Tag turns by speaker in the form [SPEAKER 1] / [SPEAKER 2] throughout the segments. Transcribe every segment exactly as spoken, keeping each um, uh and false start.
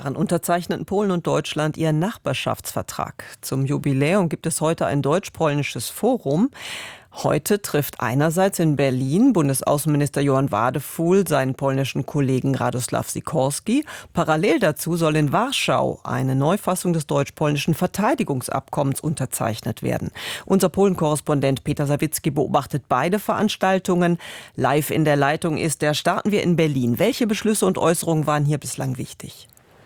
[SPEAKER 1] Unterzeichneten Polen und Deutschland ihren Nachbarschaftsvertrag. Zum Jubiläum gibt es heute ein deutsch-polnisches Forum. Heute trifft einerseits in Berlin Bundesaußenminister Johann Wadefuhl seinen polnischen Kollegen Radosław Sikorski. Parallel dazu soll in Warschau eine Neufassung des deutsch-polnischen Verteidigungsabkommens unterzeichnet werden. Unser Polen-Korrespondent Peter Sawicki beobachtet beide Veranstaltungen. Live in der Leitung ist er. Starten wir in Berlin. Welche Beschlüsse und Äußerungen waren hier bislang wichtig?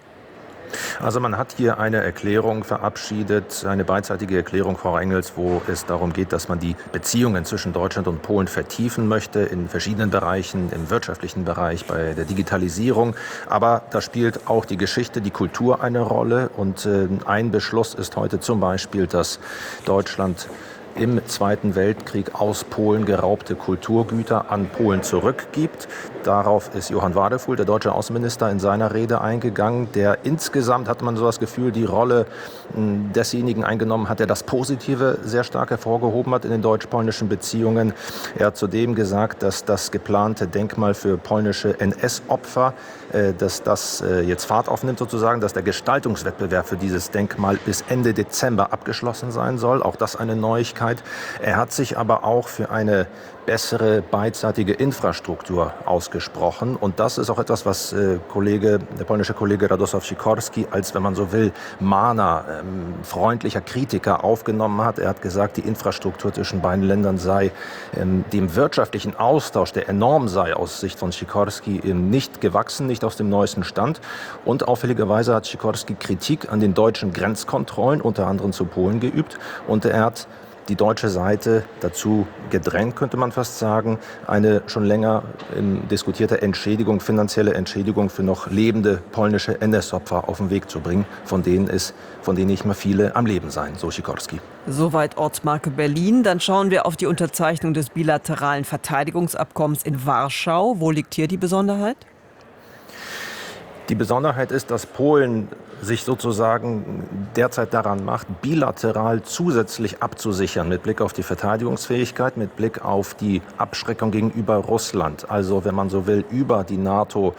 [SPEAKER 2] Also man hat hier eine Erklärung verabschiedet, eine beidseitige Erklärung, Frau Engels, wo es darum geht, dass man die Beziehungen zwischen Deutschland und Polen vertiefen möchte in verschiedenen Bereichen, im wirtschaftlichen Bereich, bei der Digitalisierung. Aber da spielt auch die Geschichte, die Kultur eine Rolle. Und äh, ein Beschluss ist heute zum Beispiel, dass Deutschland im Zweiten Weltkrieg aus Polen geraubte Kulturgüter an Polen zurückgibt. Darauf ist Johann Wadefuhl, der deutsche Außenminister, in seiner Rede eingegangen, der insgesamt, hatte man so das Gefühl, die Rolle desjenigen eingenommen hat, der das Positive sehr stark hervorgehoben hat in den deutsch-polnischen Beziehungen. Er hat zudem gesagt, dass das geplante Denkmal für polnische N S-Opfer, dass das jetzt Fahrt aufnimmt sozusagen, dass der Gestaltungswettbewerb für dieses Denkmal bis Ende Dezember abgeschlossen sein soll. Auch das eine Neuigkeit. Er hat sich aber auch für eine bessere beidseitige Infrastruktur ausgesprochen. Und das ist auch etwas, was äh, Kollege, der polnische Kollege Radosław Sikorski als, wenn man so will, Mahner, ähm, freundlicher Kritiker aufgenommen hat. Er hat gesagt, die Infrastruktur zwischen beiden Ländern sei ähm, dem wirtschaftlichen Austausch, der enorm sei aus Sicht von Sikorski, ähm, nicht gewachsen, nicht aus dem neuesten Stand. Und auffälligerweise hat Sikorski Kritik an den deutschen Grenzkontrollen, unter anderem zu Polen, geübt. Und er hat die deutsche Seite dazu gedrängt, könnte man fast sagen, eine schon länger ähm, diskutierte Entschädigung, finanzielle Entschädigung für noch lebende polnische N S-Opfer auf den Weg zu bringen, von denen es, von denen nicht mehr viele am Leben seien, so Sikorski.
[SPEAKER 1] Soweit Ortsmarke Berlin. Dann schauen wir auf die Unterzeichnung des bilateralen Verteidigungsabkommens in Warschau. Wo liegt hier die Besonderheit?
[SPEAKER 2] Die Besonderheit ist, dass Polen sich sozusagen derzeit daran macht, bilateral zusätzlich abzusichern mit Blick auf die Verteidigungsfähigkeit, mit Blick auf die Abschreckung gegenüber Russland. Also, wenn man so will, über die NATO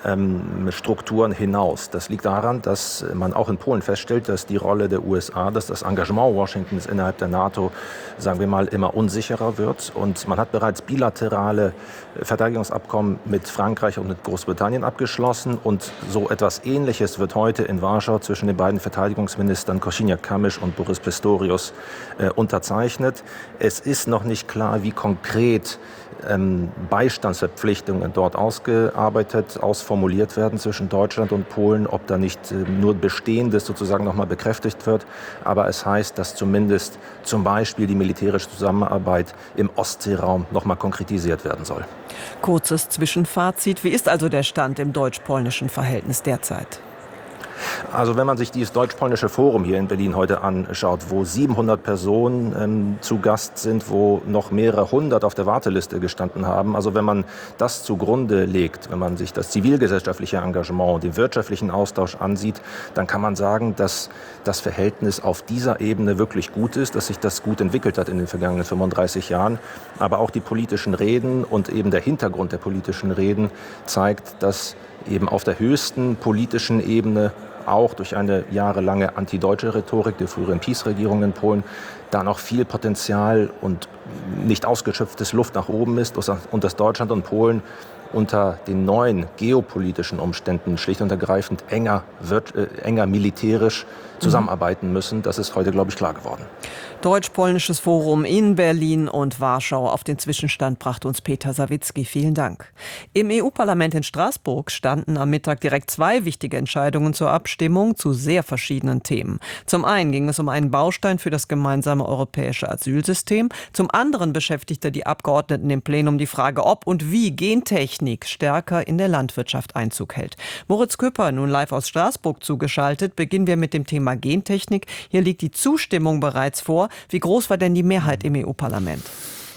[SPEAKER 2] ähm, Strukturen hinaus. Das liegt daran, dass man auch in Polen feststellt, dass die Rolle der U S A, dass das Engagement Washingtons innerhalb der NATO, sagen wir mal, immer unsicherer wird. Und man hat bereits bilaterale Verteidigungsabkommen mit Frankreich und mit Großbritannien abgeschlossen. Und so etwas Ähnliches wird heute in Warschau zwischen den beiden Verteidigungsministern Kosiniak-Kamysz und Boris Pistorius äh, unterzeichnet. Es ist noch nicht klar, wie konkret ähm, Beistandsverpflichtungen dort ausgearbeitet, ausformuliert werden zwischen Deutschland und Polen, ob da nicht äh, nur Bestehendes sozusagen nochmal bekräftigt wird. Aber es heißt, dass zumindest zum Beispiel die militärische Zusammenarbeit im Ostseeraum nochmal konkretisiert werden soll.
[SPEAKER 1] Kurzes Zwischenfazit. Wie ist also der Stand im deutsch-polnischen Verhältnis derzeit?
[SPEAKER 2] Also wenn man sich dieses deutsch-polnische Forum hier in Berlin heute anschaut, wo siebenhundert Personen ähm, zu Gast sind, wo noch mehrere hundert auf der Warteliste gestanden haben, also wenn man das zugrunde legt, wenn man sich das zivilgesellschaftliche Engagement und den wirtschaftlichen Austausch ansieht, dann kann man sagen, dass das Verhältnis auf dieser Ebene wirklich gut ist, dass sich das gut entwickelt hat in den vergangenen fünfunddreißig Jahren. Aber auch die politischen Reden und eben der Hintergrund der politischen Reden zeigt, dass eben auf der höchsten politischen Ebene auch durch eine jahrelange antideutsche Rhetorik der früheren PiS-Regierung in Polen da noch viel Potenzial und nicht ausgeschöpftes Luft nach oben ist und dass Deutschland und Polen unter den neuen geopolitischen Umständen schlicht und ergreifend enger, wird, äh, enger militärisch zusammenarbeiten müssen. Das ist heute, glaube ich, klar geworden.
[SPEAKER 1] Deutsch-polnisches Forum in Berlin und Warschau. Auf den Zwischenstand brachte uns Peter Sawicki. Vielen Dank. Im E U-Parlament in Straßburg standen am Mittag direkt zwei wichtige Entscheidungen zur Abstimmung zu sehr verschiedenen Themen. Zum einen ging es um einen Baustein für das gemeinsame europäische Asylsystem. Zum anderen beschäftigte die Abgeordneten im Plenum die Frage, ob und wie Gentechnik stärker in der Landwirtschaft Einzug hält. Moritz Köper, nun live aus Straßburg zugeschaltet. Beginnen wir mit dem Thema Gentechnik. Hier liegt die Zustimmung bereits vor. Wie groß war denn die Mehrheit im E U-Parlament?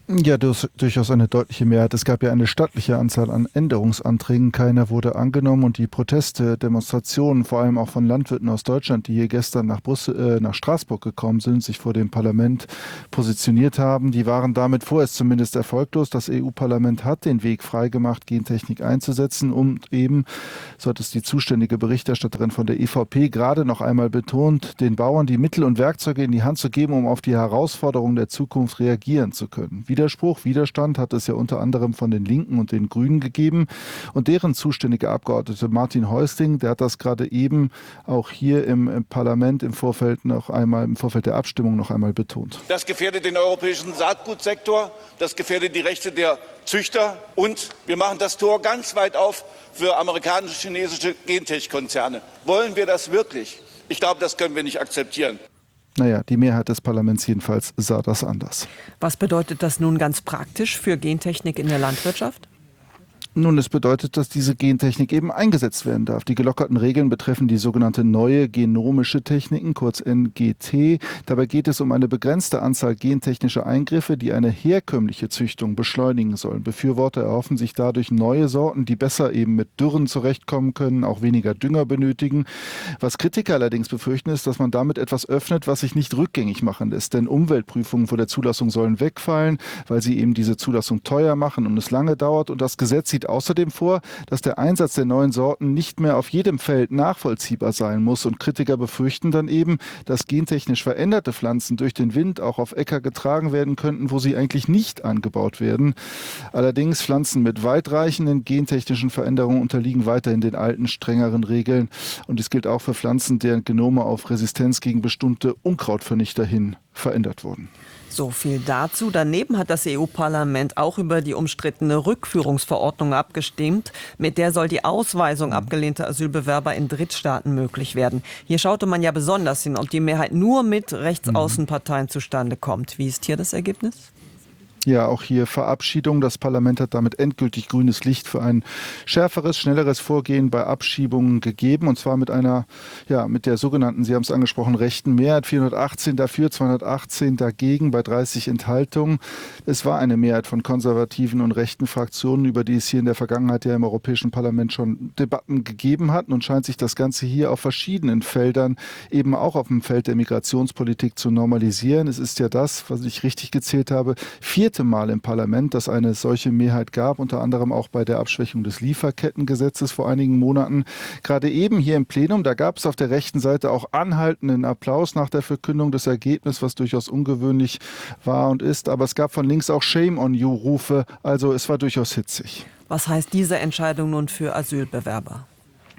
[SPEAKER 3] Ja, das durchaus eine deutliche Mehrheit. Es gab ja eine stattliche Anzahl an Änderungsanträgen. Keiner wurde angenommen und die Proteste, Demonstrationen, vor allem auch von Landwirten aus Deutschland, die hier gestern nach Brüssel, äh, nach Straßburg gekommen sind, sich vor dem Parlament positioniert haben, die waren damit vorerst zumindest erfolglos. Das E U-Parlament hat den Weg freigemacht, Gentechnik einzusetzen und eben, so hat es die zuständige Berichterstatterin von der E V P gerade noch einmal betont, den Bauern die Mittel und Werkzeuge in die Hand zu geben, um auf die Herausforderungen der Zukunft reagieren zu können. Widerspruch, Widerstand hat es ja unter anderem von den Linken und den Grünen gegeben. Und deren zuständige Abgeordnete Martin Häusling, der hat das gerade eben auch hier im, im Parlament im Vorfeld noch einmal, im Vorfeld der Abstimmung noch einmal betont.
[SPEAKER 4] Das gefährdet den europäischen Saatgutsektor, das gefährdet die Rechte der Züchter und wir machen das Tor ganz weit auf für amerikanische, chinesische Gentech-Konzerne. Wollen wir das wirklich? Ich glaube, das können wir nicht akzeptieren.
[SPEAKER 3] Naja, die Mehrheit des Parlaments jedenfalls sah das anders.
[SPEAKER 1] Was bedeutet das nun ganz praktisch für Gentechnik in der Landwirtschaft?
[SPEAKER 3] Nun, es bedeutet, dass diese Gentechnik eben eingesetzt werden darf. Die gelockerten Regeln betreffen die sogenannte neue genomische Techniken, kurz N G T. Dabei geht es um eine begrenzte Anzahl gentechnischer Eingriffe, die eine herkömmliche Züchtung beschleunigen sollen. Befürworter erhoffen sich dadurch neue Sorten, die besser eben mit Dürren zurechtkommen können, auch weniger Dünger benötigen. Was Kritiker allerdings befürchten, ist, dass man damit etwas öffnet, was sich nicht rückgängig machen lässt. Denn Umweltprüfungen vor der Zulassung sollen wegfallen, weil sie eben diese Zulassung teuer machen und es lange dauert. Und das Gesetz sieht außerdem vor, dass der Einsatz der neuen Sorten nicht mehr auf jedem Feld nachvollziehbar sein muss. Und Kritiker befürchten dann eben, dass gentechnisch veränderte Pflanzen durch den Wind auch auf Äcker getragen werden könnten, wo sie eigentlich nicht angebaut werden. Allerdings Pflanzen mit weitreichenden gentechnischen Veränderungen unterliegen weiterhin den alten, strengeren Regeln. Und dies gilt auch für Pflanzen, deren Genome auf Resistenz gegen bestimmte Unkrautvernichter hin verändert wurden.
[SPEAKER 1] So viel dazu. Daneben hat das E U-Parlament auch über die umstrittene Rückführungsverordnung abgestimmt. Mit der soll die Ausweisung abgelehnter Asylbewerber in Drittstaaten möglich werden. Hier schaute man ja besonders hin, ob die Mehrheit nur mit Rechtsaußenparteien zustande kommt. Wie ist hier das Ergebnis?
[SPEAKER 3] Ja, auch hier Verabschiedung. Das Parlament hat damit endgültig grünes Licht für ein schärferes, schnelleres Vorgehen bei Abschiebungen gegeben. Und zwar mit einer, ja, mit der sogenannten, Sie haben es angesprochen, rechten Mehrheit. vierhundertachtzehn dafür, zweihundertachtzehn dagegen bei dreißig Enthaltungen. Es war eine Mehrheit von konservativen und rechten Fraktionen, über die es hier in der Vergangenheit ja im Europäischen Parlament schon Debatten gegeben hat. Nun scheint sich das Ganze hier auf verschiedenen Feldern, eben auch auf dem Feld der Migrationspolitik zu normalisieren. Es ist ja das, was ich richtig gezählt habe, vierte Mal im Parlament, dass eine solche Mehrheit gab, unter anderem auch bei der Abschwächung des Lieferkettengesetzes vor einigen Monaten. Gerade eben hier im Plenum, da gab es auf der rechten Seite auch anhaltenden Applaus nach der Verkündung des Ergebnisses, was durchaus ungewöhnlich war und ist. Aber es gab von links auch Shame on you-Rufe, also es war durchaus hitzig.
[SPEAKER 1] Was heißt diese Entscheidung nun für Asylbewerber?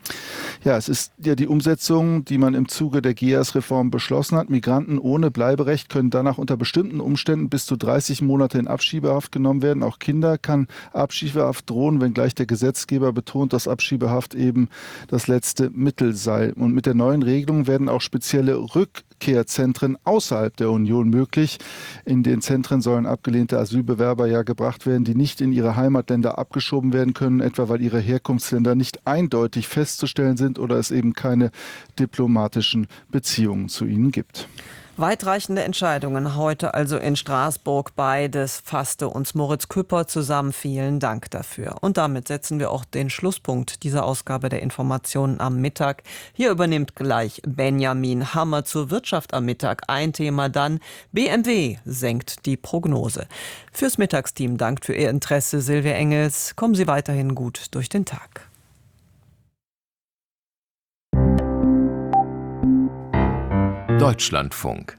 [SPEAKER 3] Ja, es ist ja die Umsetzung, die man im Zuge der G E A S-Reform beschlossen hat. Migranten ohne Bleiberecht können danach unter bestimmten Umständen bis zu dreißig Monate in Abschiebehaft genommen werden. Auch Kinder kann Abschiebehaft drohen, wenngleich der Gesetzgeber betont, dass Abschiebehaft eben das letzte Mittel sei. Und mit der neuen Regelung werden auch spezielle Rückkehrzentren außerhalb der Union möglich. In den Zentren sollen abgelehnte Asylbewerber ja gebracht werden, die nicht in ihre Heimatländer abgeschoben werden können, etwa weil ihre Herkunftsländer nicht eindeutig festzustellen sind oder es eben keine diplomatischen Beziehungen zu ihnen gibt.
[SPEAKER 1] Weitreichende Entscheidungen heute also in Straßburg. Beides fasste uns Moritz Küpper zusammen. Vielen Dank dafür. Und damit setzen wir auch den Schlusspunkt dieser Ausgabe der Informationen am Mittag. Hier übernimmt gleich Benjamin Hammer zur Wirtschaft am Mittag. Ein Thema dann: B M W senkt die Prognose. Fürs Mittagsteam dankt für Ihr Interesse Silvia Engels. Kommen Sie weiterhin gut durch den Tag.
[SPEAKER 5] Deutschlandfunk.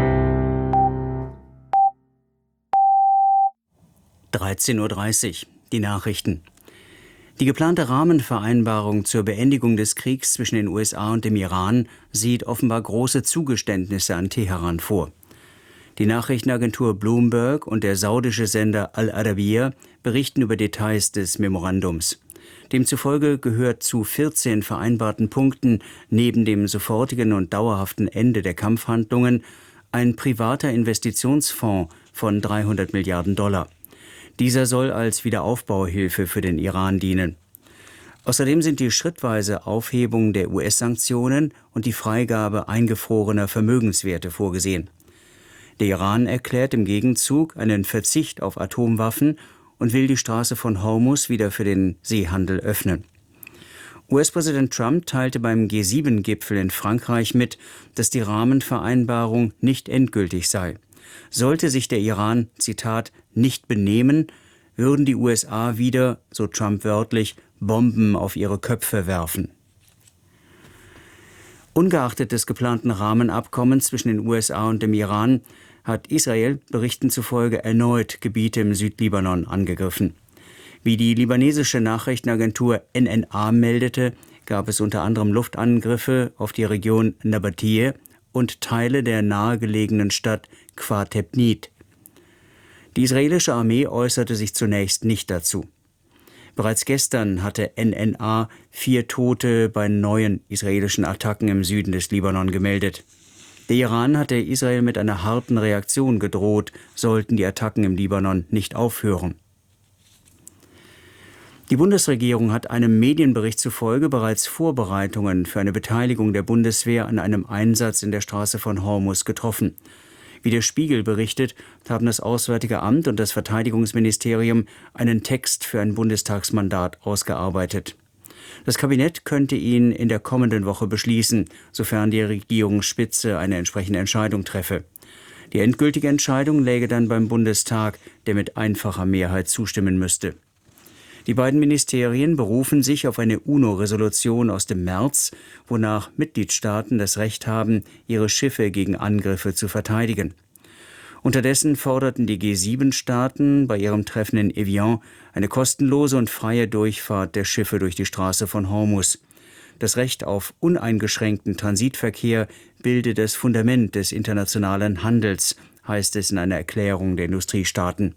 [SPEAKER 6] dreizehn Uhr dreißig, die Nachrichten. Die geplante Rahmenvereinbarung zur Beendigung des Kriegs zwischen den U S A und dem Iran sieht offenbar große Zugeständnisse an Teheran vor. Die Nachrichtenagentur Bloomberg und der saudische Sender Al-Arabiya berichten über Details des Memorandums. Demzufolge gehört zu vierzehn vereinbarten Punkten neben dem sofortigen und dauerhaften Ende der Kampfhandlungen ein privater Investitionsfonds von dreihundert Milliarden Dollar. Dieser soll als Wiederaufbauhilfe für den Iran dienen. Außerdem sind die schrittweise Aufhebung der U S-Sanktionen und die Freigabe eingefrorener Vermögenswerte vorgesehen. Der Iran erklärt im Gegenzug einen Verzicht auf Atomwaffen und will die Straße von Hormuz wieder für den Seehandel öffnen. U S-Präsident Trump teilte beim G sieben Gipfel in Frankreich mit, dass die Rahmenvereinbarung nicht endgültig sei. Sollte sich der Iran, Zitat, nicht benehmen, würden die U S A wieder, so Trump wörtlich, Bomben auf ihre Köpfe werfen. Ungeachtet des geplanten Rahmenabkommens zwischen den U S A und dem Iran hat Israel Berichten zufolge erneut Gebiete im Südlibanon angegriffen. Wie die libanesische Nachrichtenagentur N N A meldete, gab es unter anderem Luftangriffe auf die Region Nabatiyeh und Teile der nahegelegenen Stadt Kfar Tebnit. Die israelische Armee äußerte sich zunächst nicht dazu. Bereits gestern hatte N N A vier Tote bei neuen israelischen Attacken im Süden des Libanon gemeldet. Der Iran hatte Israel mit einer harten Reaktion gedroht, sollten die Attacken im Libanon nicht aufhören. Die Bundesregierung hat einem Medienbericht zufolge bereits Vorbereitungen für eine Beteiligung der Bundeswehr an einem Einsatz in der Straße von Hormuz getroffen. Wie der Spiegel berichtet, haben das Auswärtige Amt und das Verteidigungsministerium einen Text für ein Bundestagsmandat ausgearbeitet. Das Kabinett könnte ihn in der kommenden Woche beschließen, sofern die Regierungsspitze eine entsprechende Entscheidung treffe. Die endgültige Entscheidung läge dann beim Bundestag, der mit einfacher Mehrheit zustimmen müsste. Die beiden Ministerien berufen sich auf eine UNO-Resolution aus dem März, wonach Mitgliedstaaten das Recht haben, ihre Schiffe gegen Angriffe zu verteidigen. Unterdessen forderten die G sieben Staaten bei ihrem Treffen in Evian eine kostenlose und freie Durchfahrt der Schiffe durch die Straße von Hormuz. Das Recht auf uneingeschränkten Transitverkehr bilde das Fundament des internationalen Handels, heißt es in einer Erklärung der Industriestaaten.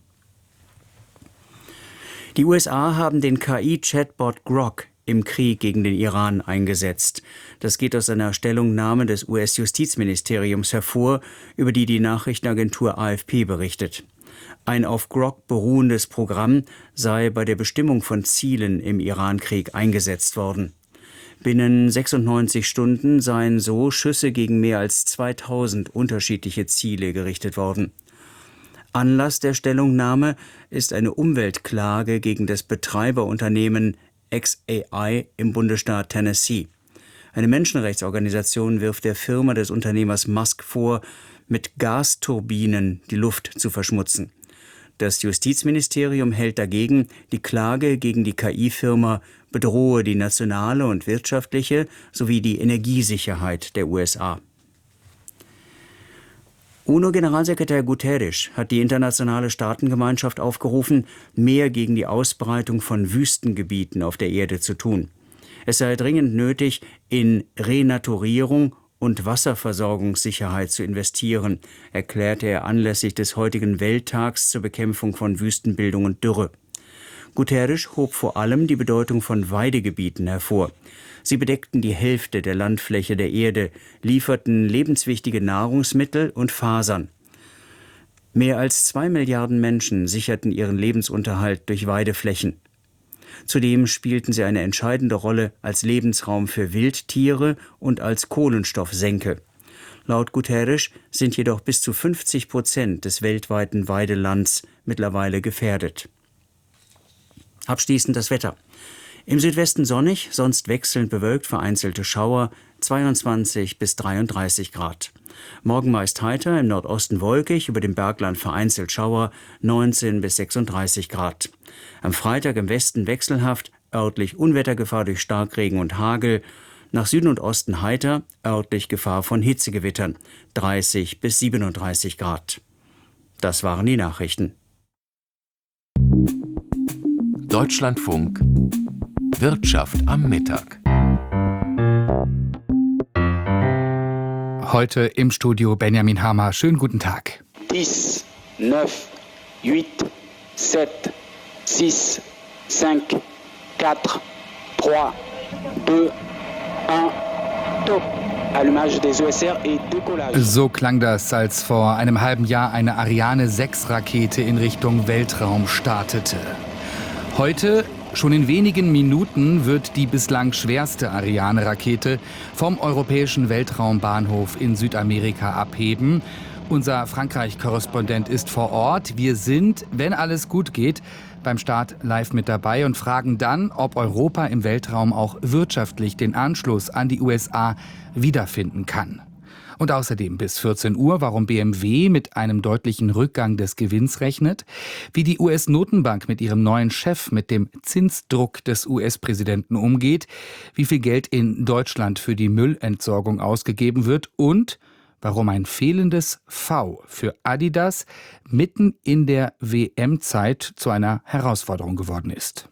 [SPEAKER 6] Die U S A haben den K I-Chatbot Grok im Krieg gegen den Iran eingesetzt. Das geht aus einer Stellungnahme des U S-Justizministeriums hervor, über die die Nachrichtenagentur A F P berichtet. Ein auf Grok beruhendes Programm sei bei der Bestimmung von Zielen im Irankrieg eingesetzt worden. Binnen sechsundneunzig Stunden seien so Schüsse gegen mehr als zweitausend unterschiedliche Ziele gerichtet worden. Anlass der Stellungnahme ist eine Umweltklage gegen das Betreiberunternehmen X A I im Bundesstaat Tennessee. Eine Menschenrechtsorganisation wirft der Firma des Unternehmers Musk vor, mit Gasturbinen die Luft zu verschmutzen. Das Justizministerium hält dagegen, die Klage gegen die K I-Firma bedrohe die nationale und wirtschaftliche sowie die Energiesicherheit der U S A. UNO-Generalsekretär Guterres hat die internationale Staatengemeinschaft aufgerufen, mehr gegen die Ausbreitung von Wüstengebieten auf der Erde zu tun. Es sei dringend nötig, in Renaturierung und Wasserversorgungssicherheit zu investieren, erklärte er anlässlich des heutigen Welttags zur Bekämpfung von Wüstenbildung und Dürre. Guterres hob vor allem die Bedeutung von Weidegebieten hervor. Sie bedeckten die Hälfte der Landfläche der Erde, lieferten lebenswichtige Nahrungsmittel und Fasern. Mehr als zwei Milliarden Menschen sicherten ihren Lebensunterhalt durch Weideflächen. Zudem spielten sie eine entscheidende Rolle als Lebensraum für Wildtiere und als Kohlenstoffsenke. Laut Guterres sind jedoch bis zu fünfzig Prozent des weltweiten Weidelands mittlerweile gefährdet. Abschließend das Wetter. Im Südwesten sonnig, sonst wechselnd bewölkt, vereinzelte Schauer, zweiundzwanzig bis dreiunddreißig Grad. Morgen meist heiter, im Nordosten wolkig, über dem Bergland vereinzelt Schauer, neunzehn bis sechsunddreißig Grad. Am Freitag im Westen wechselhaft, örtlich Unwettergefahr durch Starkregen und Hagel. Nach Süden und Osten heiter, örtlich Gefahr von Hitzegewittern, dreißig bis siebenunddreißig Grad. Das waren die Nachrichten.
[SPEAKER 5] Deutschlandfunk Wirtschaft am Mittag.
[SPEAKER 7] Heute im Studio Benjamin Hammer. Schönen guten Tag.
[SPEAKER 8] dix, neuf, huit, sept, six, cinq, quatre, trois, deux, eins, top. Allumage des E S R et décollage.
[SPEAKER 7] So klang das, als vor einem halben Jahr eine Ariane sechs Rakete in Richtung Weltraum startete. Heute, schon in wenigen Minuten, wird die bislang schwerste Ariane-Rakete vom Europäischen Weltraumbahnhof in Südamerika abheben Unser Frankreich-Korrespondent ist vor Ort. Wir sind, wenn alles gut geht, beim Start live mit dabei und fragen dann, ob Europa im Weltraum auch wirtschaftlich den Anschluss an die U S A wiederfinden kann. Und außerdem bis vierzehn Uhr, warum B M W mit einem deutlichen Rückgang des Gewinns rechnet, wie die U S-Notenbank mit ihrem neuen Chef mit dem Zinsdruck des U S-Präsidenten umgeht, wie viel Geld in Deutschland für die Müllentsorgung ausgegeben wird und warum ein fehlendes V für Adidas mitten in der W M-Zeit zu einer Herausforderung geworden ist.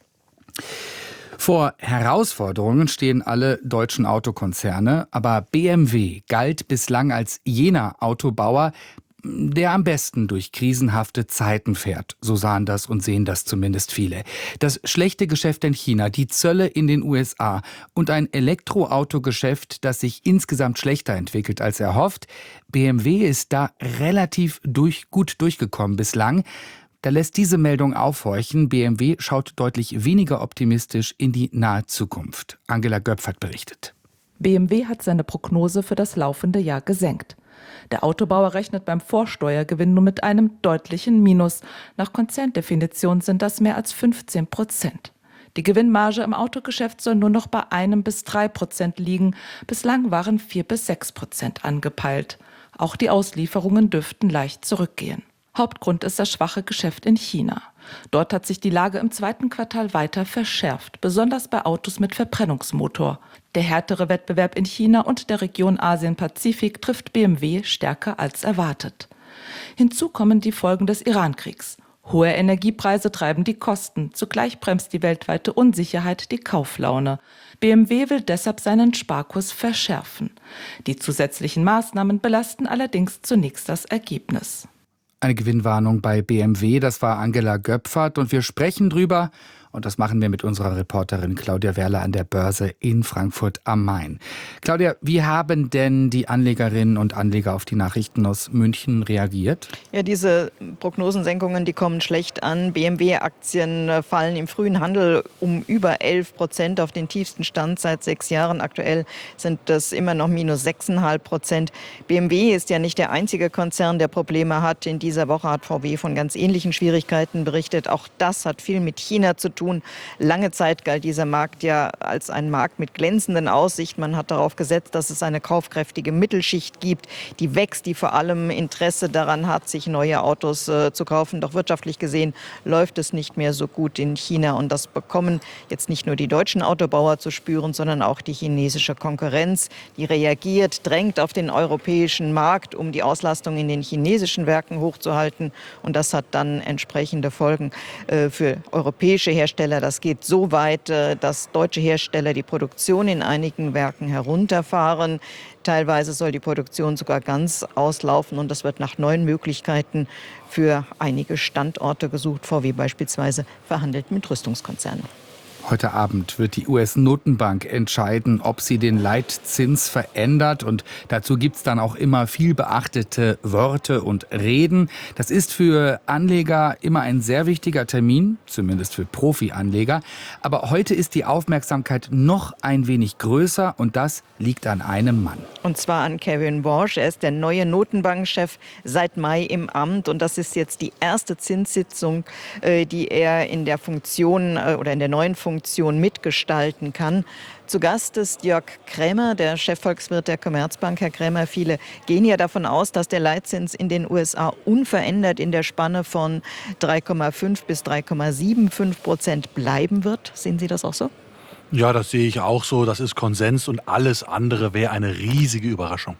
[SPEAKER 7] Vor Herausforderungen stehen alle deutschen Autokonzerne, aber B M W galt bislang als jener Autobauer, der am besten durch krisenhafte Zeiten fährt. So sahen das und sehen das zumindest viele. Das schlechte Geschäft in China, die Zölle in den U S A und ein Elektroautogeschäft, das sich insgesamt schlechter entwickelt als erhofft. B M W ist da relativ durch, gut durchgekommen bislang. Da lässt diese Meldung aufhorchen. B M W schaut deutlich weniger optimistisch in die nahe Zukunft. Angela Göpfert berichtet.
[SPEAKER 9] B M W hat seine Prognose für das laufende Jahr gesenkt. Der Autobauer rechnet beim Vorsteuergewinn nur mit einem deutlichen Minus. Nach Konzerndefinition sind das mehr als fünfzehn Prozent. Die Gewinnmarge im Autogeschäft soll nur noch bei einem bis drei Prozent liegen. Bislang waren vier bis sechs Prozent angepeilt. Auch die Auslieferungen dürften leicht zurückgehen. Hauptgrund ist das schwache Geschäft in China. Dort hat sich die Lage im zweiten Quartal weiter verschärft, besonders bei Autos mit Verbrennungsmotor. Der härtere Wettbewerb in China und der Region Asien-Pazifik trifft B M W stärker als erwartet. Hinzu kommen die Folgen des Iran-Kriegs. Hohe Energiepreise treiben die Kosten. Zugleich bremst die weltweite Unsicherheit die Kauflaune. B M W will deshalb seinen Sparkurs verschärfen. Die zusätzlichen Maßnahmen belasten allerdings zunächst das Ergebnis.
[SPEAKER 7] Eine Gewinnwarnung bei B M W, das war Angela Göpfert und wir sprechen drüber. Und das machen wir mit unserer Reporterin Claudia Werle an der Börse in Frankfurt am Main. Claudia, wie haben denn die Anlegerinnen und Anleger auf die Nachrichten aus München reagiert?
[SPEAKER 10] Ja, diese Prognosensenkungen, die kommen schlecht an. B M W-Aktien fallen im frühen Handel um über elf Prozent auf den tiefsten Stand seit sechs Jahren. Aktuell sind das immer noch minus sechs Komma fünf Prozent. B M W ist ja nicht der einzige Konzern, der Probleme hat. In dieser Woche hat V W von ganz ähnlichen Schwierigkeiten berichtet. Auch das hat viel mit China zu tun. Lange Zeit galt dieser Markt ja als ein Markt mit glänzenden Aussichten. Man hat darauf gesetzt, dass es eine kaufkräftige Mittelschicht gibt, die wächst, die vor allem Interesse daran hat, sich neue Autos äh, zu kaufen. Doch wirtschaftlich gesehen läuft es nicht mehr so gut in China. Und das bekommen jetzt nicht nur die deutschen Autobauer zu spüren, sondern auch die chinesische Konkurrenz. Die reagiert, drängt auf den europäischen Markt, um die Auslastung in den chinesischen Werken hochzuhalten. Und das hat dann entsprechende Folgen äh, für europäische Hersteller. Das geht so weit, dass deutsche Hersteller die Produktion in einigen Werken herunterfahren. Teilweise soll die Produktion sogar ganz auslaufen und es wird nach neuen Möglichkeiten für einige Standorte gesucht. V W beispielsweise verhandelt mit Rüstungskonzernen.
[SPEAKER 7] Heute Abend wird die U S-Notenbank entscheiden, ob sie den Leitzins verändert. Und dazu gibt es dann auch immer viel beachtete Worte und Reden. Das ist für Anleger immer ein sehr wichtiger Termin, zumindest für Profi-Anleger. Aber heute ist die Aufmerksamkeit noch ein wenig größer und das liegt an einem Mann.
[SPEAKER 10] Und zwar an Kevin Warsh. Er ist der neue Notenbankchef seit Mai im Amt. Und das ist jetzt die erste Zinssitzung, die er in der Funktion oder in der neuen Funktion mitgestalten kann. Zu Gast ist Jörg Krämer, der Chefvolkswirt der Commerzbank. Herr Krämer, viele gehen ja davon aus, dass der Leitzins in den U S A unverändert in der Spanne von drei Komma fünf bis drei Komma fünfundsiebzig Prozent bleiben wird. Sehen Sie das auch so?
[SPEAKER 11] Ja, das sehe ich auch so. Das ist Konsens und alles andere wäre eine riesige Überraschung.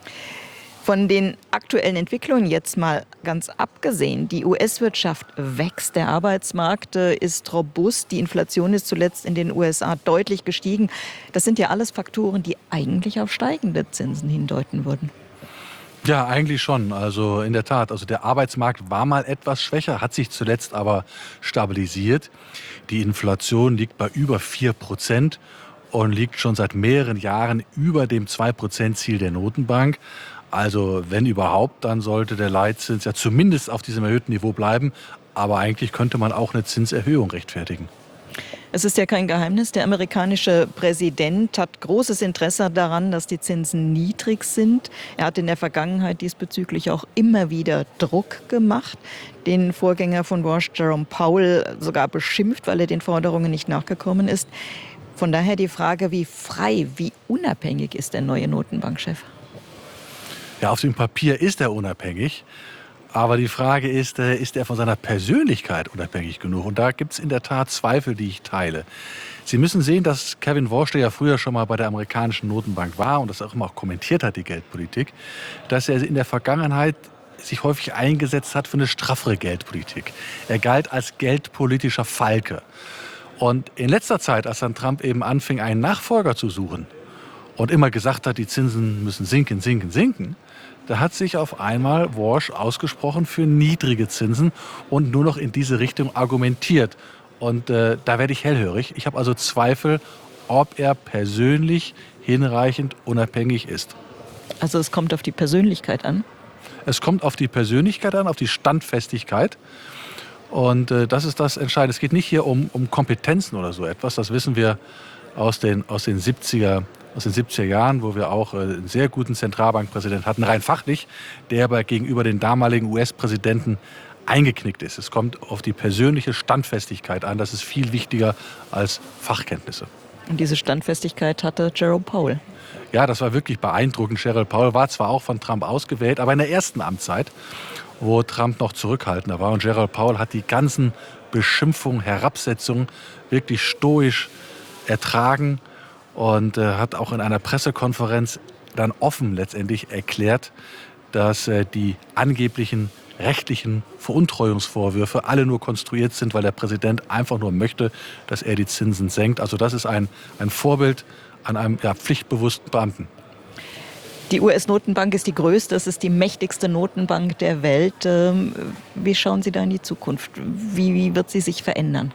[SPEAKER 10] Von den aktuellen Entwicklungen jetzt mal ganz abgesehen. Die U S-Wirtschaft wächst, der Arbeitsmarkt ist robust, die Inflation ist zuletzt in den U S A deutlich gestiegen. Das sind ja alles Faktoren, die eigentlich auf steigende Zinsen hindeuten würden.
[SPEAKER 11] Ja, eigentlich schon. Also in der Tat, also der Arbeitsmarkt war mal etwas schwächer, hat sich zuletzt aber stabilisiert. Die Inflation liegt bei über vier Prozent und liegt schon seit mehreren Jahren über dem zwei Prozent Ziel der Notenbank. Also wenn überhaupt, dann sollte der Leitzins ja zumindest auf diesem erhöhten Niveau bleiben. Aber eigentlich könnte man auch eine Zinserhöhung rechtfertigen.
[SPEAKER 10] Es ist ja kein Geheimnis, der amerikanische Präsident hat großes Interesse daran, dass die Zinsen niedrig sind. Er hat in der Vergangenheit diesbezüglich auch immer wieder Druck gemacht, den Vorgänger von Walsh, Jerome Powell, sogar beschimpft, weil er den Forderungen nicht nachgekommen ist. Von daher die Frage, wie frei, wie unabhängig ist der neue Notenbankchef?
[SPEAKER 11] Ja, auf dem Papier ist er unabhängig. Aber die Frage ist, ist er von seiner Persönlichkeit unabhängig genug? Und da gibt es in der Tat Zweifel, die ich teile. Sie müssen sehen, dass Kevin Walsh, der ja früher schon mal bei der amerikanischen Notenbank war und das auch immer auch kommentiert hat, die Geldpolitik, dass er in der Vergangenheit sich häufig eingesetzt hat für eine straffere Geldpolitik. Er galt als geldpolitischer Falke. Und in letzter Zeit, als dann Trump eben anfing, einen Nachfolger zu suchen und immer gesagt hat, die Zinsen müssen sinken, sinken, sinken, da hat sich auf einmal Walsh ausgesprochen für niedrige Zinsen und nur noch in diese Richtung argumentiert. Und äh, da werde ich hellhörig. Ich habe also Zweifel, ob er persönlich hinreichend unabhängig ist.
[SPEAKER 10] Also es kommt auf die Persönlichkeit an?
[SPEAKER 11] Es kommt auf die Persönlichkeit an, auf die Standfestigkeit. Und äh, das ist das Entscheidende. Es geht nicht hier um, um Kompetenzen oder so etwas. Das wissen wir aus den, aus den siebziger aus den siebziger Jahren, wo wir auch einen sehr guten Zentralbankpräsidenten hatten, rein fachlich, der aber gegenüber den damaligen U S-Präsidenten eingeknickt ist. Es kommt auf die persönliche Standfestigkeit an. Das ist viel wichtiger als Fachkenntnisse.
[SPEAKER 10] Und diese Standfestigkeit hatte Jerome Powell.
[SPEAKER 11] Ja, das war wirklich beeindruckend. Jerome Powell war zwar auch von Trump ausgewählt, aber in der ersten Amtszeit, wo Trump noch zurückhaltender war. Und Jerome Powell hat die ganzen Beschimpfungen, Herabsetzungen wirklich stoisch ertragen. Und äh, hat auch in einer Pressekonferenz dann offen letztendlich erklärt, dass äh, die angeblichen rechtlichen Veruntreuungsvorwürfe alle nur konstruiert sind, weil der Präsident einfach nur möchte, dass er die Zinsen senkt. Also das ist ein, ein Vorbild an einem ja, pflichtbewussten Beamten.
[SPEAKER 10] Die U S-Notenbank ist die größte, es ist die mächtigste Notenbank der Welt. Wie schauen Sie da in die Zukunft? Wie, wie wird sie sich verändern?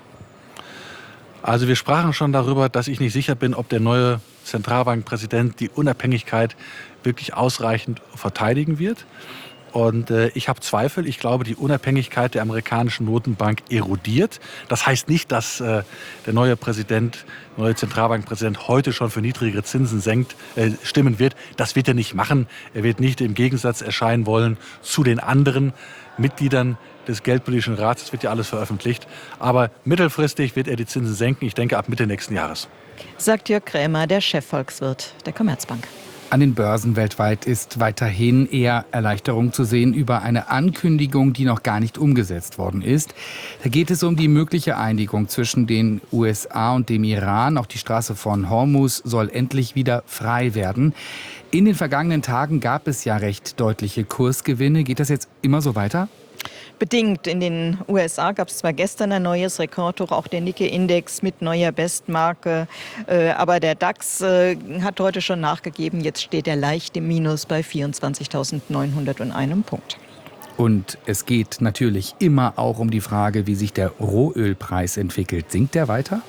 [SPEAKER 11] Also wir sprachen schon darüber, dass ich nicht sicher bin, ob der neue Zentralbankpräsident die Unabhängigkeit wirklich ausreichend verteidigen wird. Und äh, ich habe Zweifel. Ich glaube, die Unabhängigkeit der amerikanischen Notenbank erodiert. Das heißt nicht, dass äh, der neue Präsident, neue Zentralbankpräsident heute schon für niedrigere Zinsen senkt, äh, stimmen wird. Das wird er nicht machen. Er wird nicht im Gegensatz erscheinen wollen zu den anderen Mitgliedern des Geldpolitischen Rats. Das wird ja alles veröffentlicht. Aber mittelfristig wird er die Zinsen senken. Ich denke, ab Mitte nächsten Jahres.
[SPEAKER 10] Sagt Jörg Krämer, der Chefvolkswirt der Commerzbank.
[SPEAKER 7] An den Börsen weltweit ist weiterhin eher Erleichterung zu sehen über eine Ankündigung, die noch gar nicht umgesetzt worden ist. Da geht es um die mögliche Einigung zwischen den U S A und dem Iran. Auch die Straße von Hormuz soll endlich wieder frei werden. In den vergangenen Tagen gab es ja recht deutliche Kursgewinne. Geht das jetzt immer so weiter?
[SPEAKER 10] Bedingt. In den U S A gab es zwar gestern ein neues Rekordhoch, auch der Nikkei-Index mit neuer Bestmarke, äh, aber der DAX äh, hat heute schon nachgegeben. Jetzt steht er leicht im Minus bei vierundzwanzigtausendneunhunderteins Punkt.
[SPEAKER 7] Und es geht natürlich immer auch um die Frage, wie sich der Rohölpreis entwickelt. Sinkt der weiter?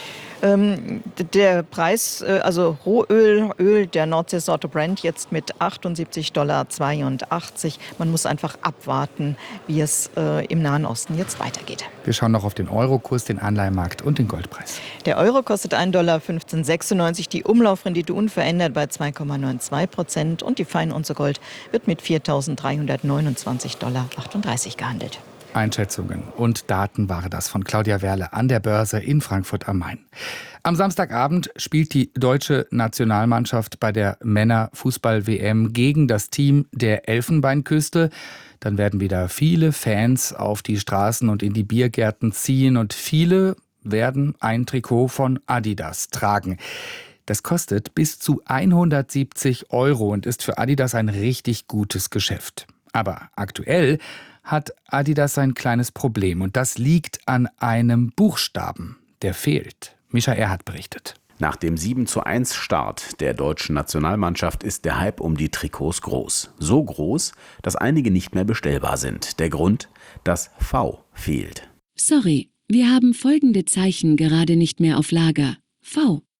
[SPEAKER 10] Ähm, der Preis, äh, also Rohöl, Öl der Nordseesorte Brent jetzt mit achtundsiebzig Komma zweiundachtzig Dollar. Man muss einfach abwarten, wie es äh, im Nahen Osten jetzt weitergeht.
[SPEAKER 7] Wir schauen noch auf den Eurokurs, den Anleihenmarkt und den Goldpreis.
[SPEAKER 10] Der Euro kostet ein Dollar fünfzehn sechsundneunzig, die Umlaufrendite unverändert bei zwei Komma zweiundneunzig Prozent und die Feinunze Gold wird mit viertausenddreihundertneunundzwanzig Komma achtunddreißig Dollar gehandelt.
[SPEAKER 7] Einschätzungen und Daten war das von Claudia Werle an der Börse in Frankfurt am Main. Am Samstagabend spielt die deutsche Nationalmannschaft bei der Männer-Fußball-W M gegen das Team der Elfenbeinküste. Dann werden wieder viele Fans auf die Straßen und in die Biergärten ziehen und viele werden ein Trikot von Adidas tragen. Das kostet bis zu hundertsiebzig Euro und ist für Adidas ein richtig gutes Geschäft. Aber aktuell hat Adidas ein kleines Problem und das liegt an einem Buchstaben, der fehlt. Mischa Erhardt berichtet.
[SPEAKER 12] Nach dem sieben zu eins Start der deutschen Nationalmannschaft ist der Hype um die Trikots groß. So groß, dass einige nicht mehr bestellbar sind. Der Grund? Das V fehlt.
[SPEAKER 13] Sorry, wir haben folgende Zeichen gerade nicht mehr auf Lager. V.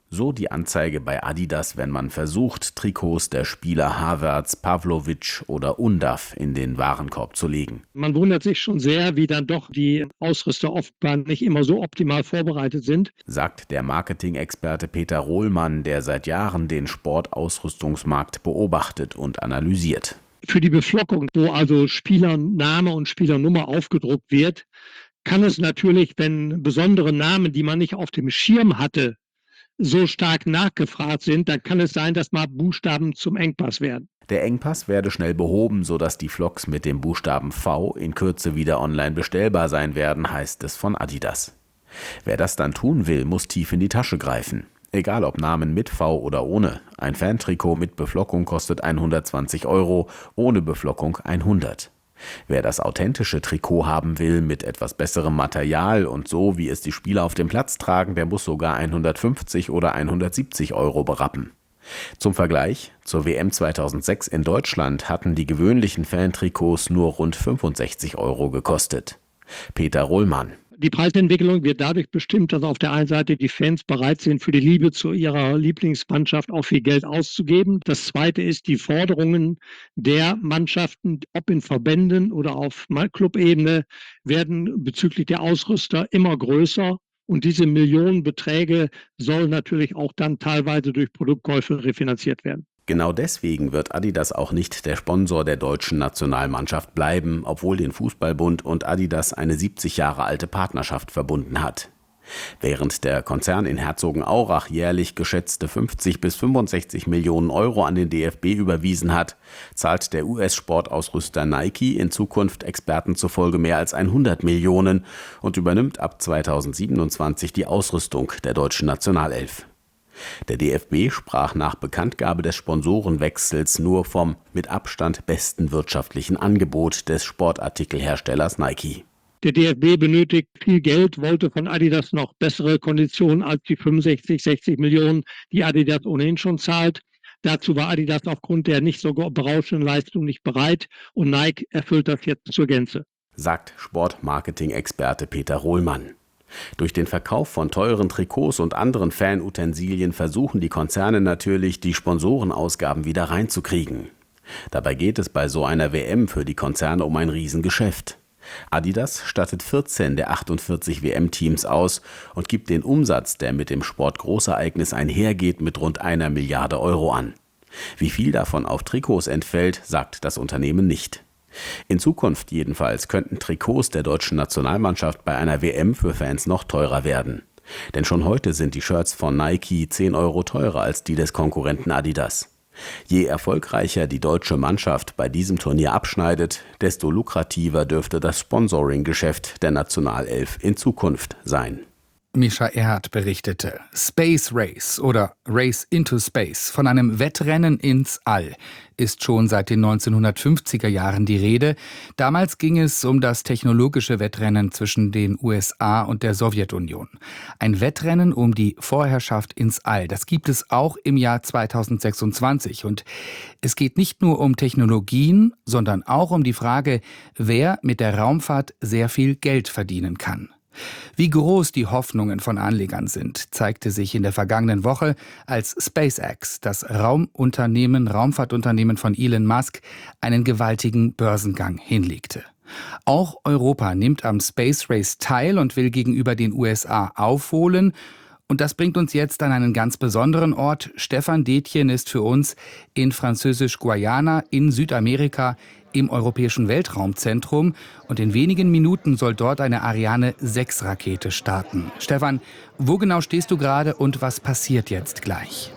[SPEAKER 12] So die Anzeige bei Adidas, wenn man versucht, Trikots der Spieler Havertz, Pavlovic oder Undav in den Warenkorb zu legen.
[SPEAKER 13] Man wundert sich schon sehr, wie dann doch die Ausrüster oftmals nicht immer so optimal vorbereitet sind,
[SPEAKER 12] sagt der Marketing-Experte Peter Rohlmann, der seit Jahren den Sportausrüstungsmarkt beobachtet und analysiert.
[SPEAKER 13] Für die Beflockung, wo also Spielername und Spielernummer aufgedruckt wird, kann es natürlich, wenn besondere Namen, die man nicht auf dem Schirm hatte, so stark nachgefragt sind, dann kann es sein, dass mal Buchstaben zum Engpass werden.
[SPEAKER 12] Der Engpass werde schnell behoben, sodass die Flocks mit dem Buchstaben V in Kürze wieder online bestellbar sein werden, heißt es von Adidas. Wer das dann tun will, muss tief in die Tasche greifen. Egal ob Namen mit V oder ohne. Ein Fantrikot mit Beflockung kostet hundertzwanzig Euro, ohne Beflockung hundert. Wer das authentische Trikot haben will, mit etwas besserem Material und so, wie es die Spieler auf dem Platz tragen, der muss sogar hundertfünfzig oder hundertsiebzig Euro berappen. Zum Vergleich, zur W M zweitausendsechs in Deutschland hatten die gewöhnlichen Fantrikots nur rund fünfundsechzig Euro gekostet. Peter Rohlmann.
[SPEAKER 13] Die Preisentwicklung wird dadurch bestimmt, dass auf der einen Seite die Fans bereit sind, für die Liebe zu ihrer Lieblingsmannschaft auch viel Geld auszugeben. Das Zweite ist die Forderungen der Mannschaften, ob in Verbänden oder auf Clubebene, werden bezüglich der Ausrüster immer größer. Und diese Millionenbeträge sollen natürlich auch dann teilweise durch Produktkäufe refinanziert werden.
[SPEAKER 12] Genau deswegen wird Adidas auch nicht der Sponsor der deutschen Nationalmannschaft bleiben, obwohl den Fußballbund und Adidas eine siebzig Jahre alte Partnerschaft verbunden hat. Während der Konzern in Herzogenaurach jährlich geschätzte fünfzig bis fünfundsechzig Millionen Euro an den D F B überwiesen hat, zahlt der U S-Sportausrüster Nike in Zukunft Experten zufolge mehr als hundert Millionen und übernimmt ab zweitausendsiebenundzwanzig die Ausrüstung der deutschen Nationalelf. Der D F B sprach nach Bekanntgabe des Sponsorenwechsels nur vom mit Abstand besten wirtschaftlichen Angebot des Sportartikelherstellers Nike.
[SPEAKER 13] Der D F B benötigt viel Geld, wollte von Adidas noch bessere Konditionen als die fünfundsechzig, sechzig Millionen, die Adidas ohnehin schon zahlt. Dazu war Adidas aufgrund der nicht so berauschenden Leistung nicht bereit und Nike erfüllt das jetzt zur Gänze,
[SPEAKER 12] sagt Sportmarketing-Experte Peter Rohlmann. Durch den Verkauf von teuren Trikots und anderen Fanutensilien versuchen die Konzerne natürlich, die Sponsorenausgaben wieder reinzukriegen. Dabei geht es bei so einer W M für die Konzerne um ein Riesengeschäft. Adidas stattet vierzehn der achtundvierzig W M-Teams aus und gibt den Umsatz, der mit dem Sportgroßereignis einhergeht, mit rund einer Milliarde Euro an. Wie viel davon auf Trikots entfällt, sagt das Unternehmen nicht. In Zukunft jedenfalls könnten Trikots der deutschen Nationalmannschaft bei einer W M für Fans noch teurer werden. Denn schon heute sind die Shirts von Nike zehn Euro teurer als die des Konkurrenten Adidas. Je erfolgreicher die deutsche Mannschaft bei diesem Turnier abschneidet, desto lukrativer dürfte das Sponsoring-Geschäft der Nationalelf in Zukunft sein.
[SPEAKER 7] Mischa Erhardt berichtete. Space Race oder Race into Space, von einem Wettrennen ins All, ist schon seit den neunzehnhundertfünfziger Jahren die Rede. Damals ging es um das technologische Wettrennen zwischen den U S A und der Sowjetunion. Ein Wettrennen um die Vorherrschaft ins All. Das gibt es auch im Jahr zweitausendsechsundzwanzig. Und es geht nicht nur um Technologien, sondern auch um die Frage, wer mit der Raumfahrt sehr viel Geld verdienen kann. Wie groß die Hoffnungen von Anlegern sind, zeigte sich in der vergangenen Woche, als SpaceX, das Raumunternehmen, Raumfahrtunternehmen von Elon Musk, einen gewaltigen Börsengang hinlegte. Auch Europa nimmt am Space Race teil und will gegenüber den U S A aufholen. Und das bringt uns jetzt an einen ganz besonderen Ort. Stefan Detjen ist für uns in Französisch-Guayana in Südamerika im Europäischen Weltraumzentrum. Und in wenigen Minuten soll dort eine Ariane sechs Rakete starten. Stefan, wo genau stehst du gerade und was passiert jetzt gleich?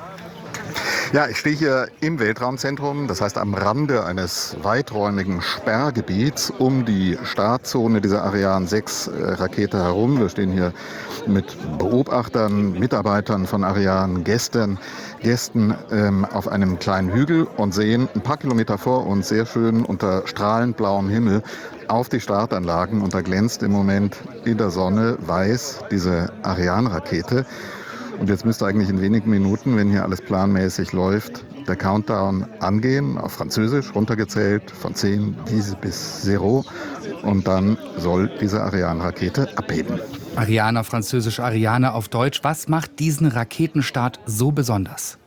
[SPEAKER 14] Ja, ich stehe hier im Weltraumzentrum, das heißt am Rande eines weiträumigen Sperrgebiets um die Startzone dieser Ariane sechs Rakete herum. Wir stehen hier mit Beobachtern, Mitarbeitern von Ariane, Gästen, Gästen ähm, auf einem kleinen Hügel und sehen ein paar Kilometer vor uns sehr schön unter strahlend blauem Himmel auf die Startanlagen. Und da glänzt im Moment in der Sonne weiß diese Ariane-Rakete. Und jetzt müsste eigentlich in wenigen Minuten, wenn hier alles planmäßig läuft, der Countdown angehen, auf Französisch runtergezählt von zehn bis zero. Und dann soll diese Ariane-Rakete abheben.
[SPEAKER 7] Ariane auf Französisch, Ariane auf Deutsch. Was macht diesen Raketenstart so besonders?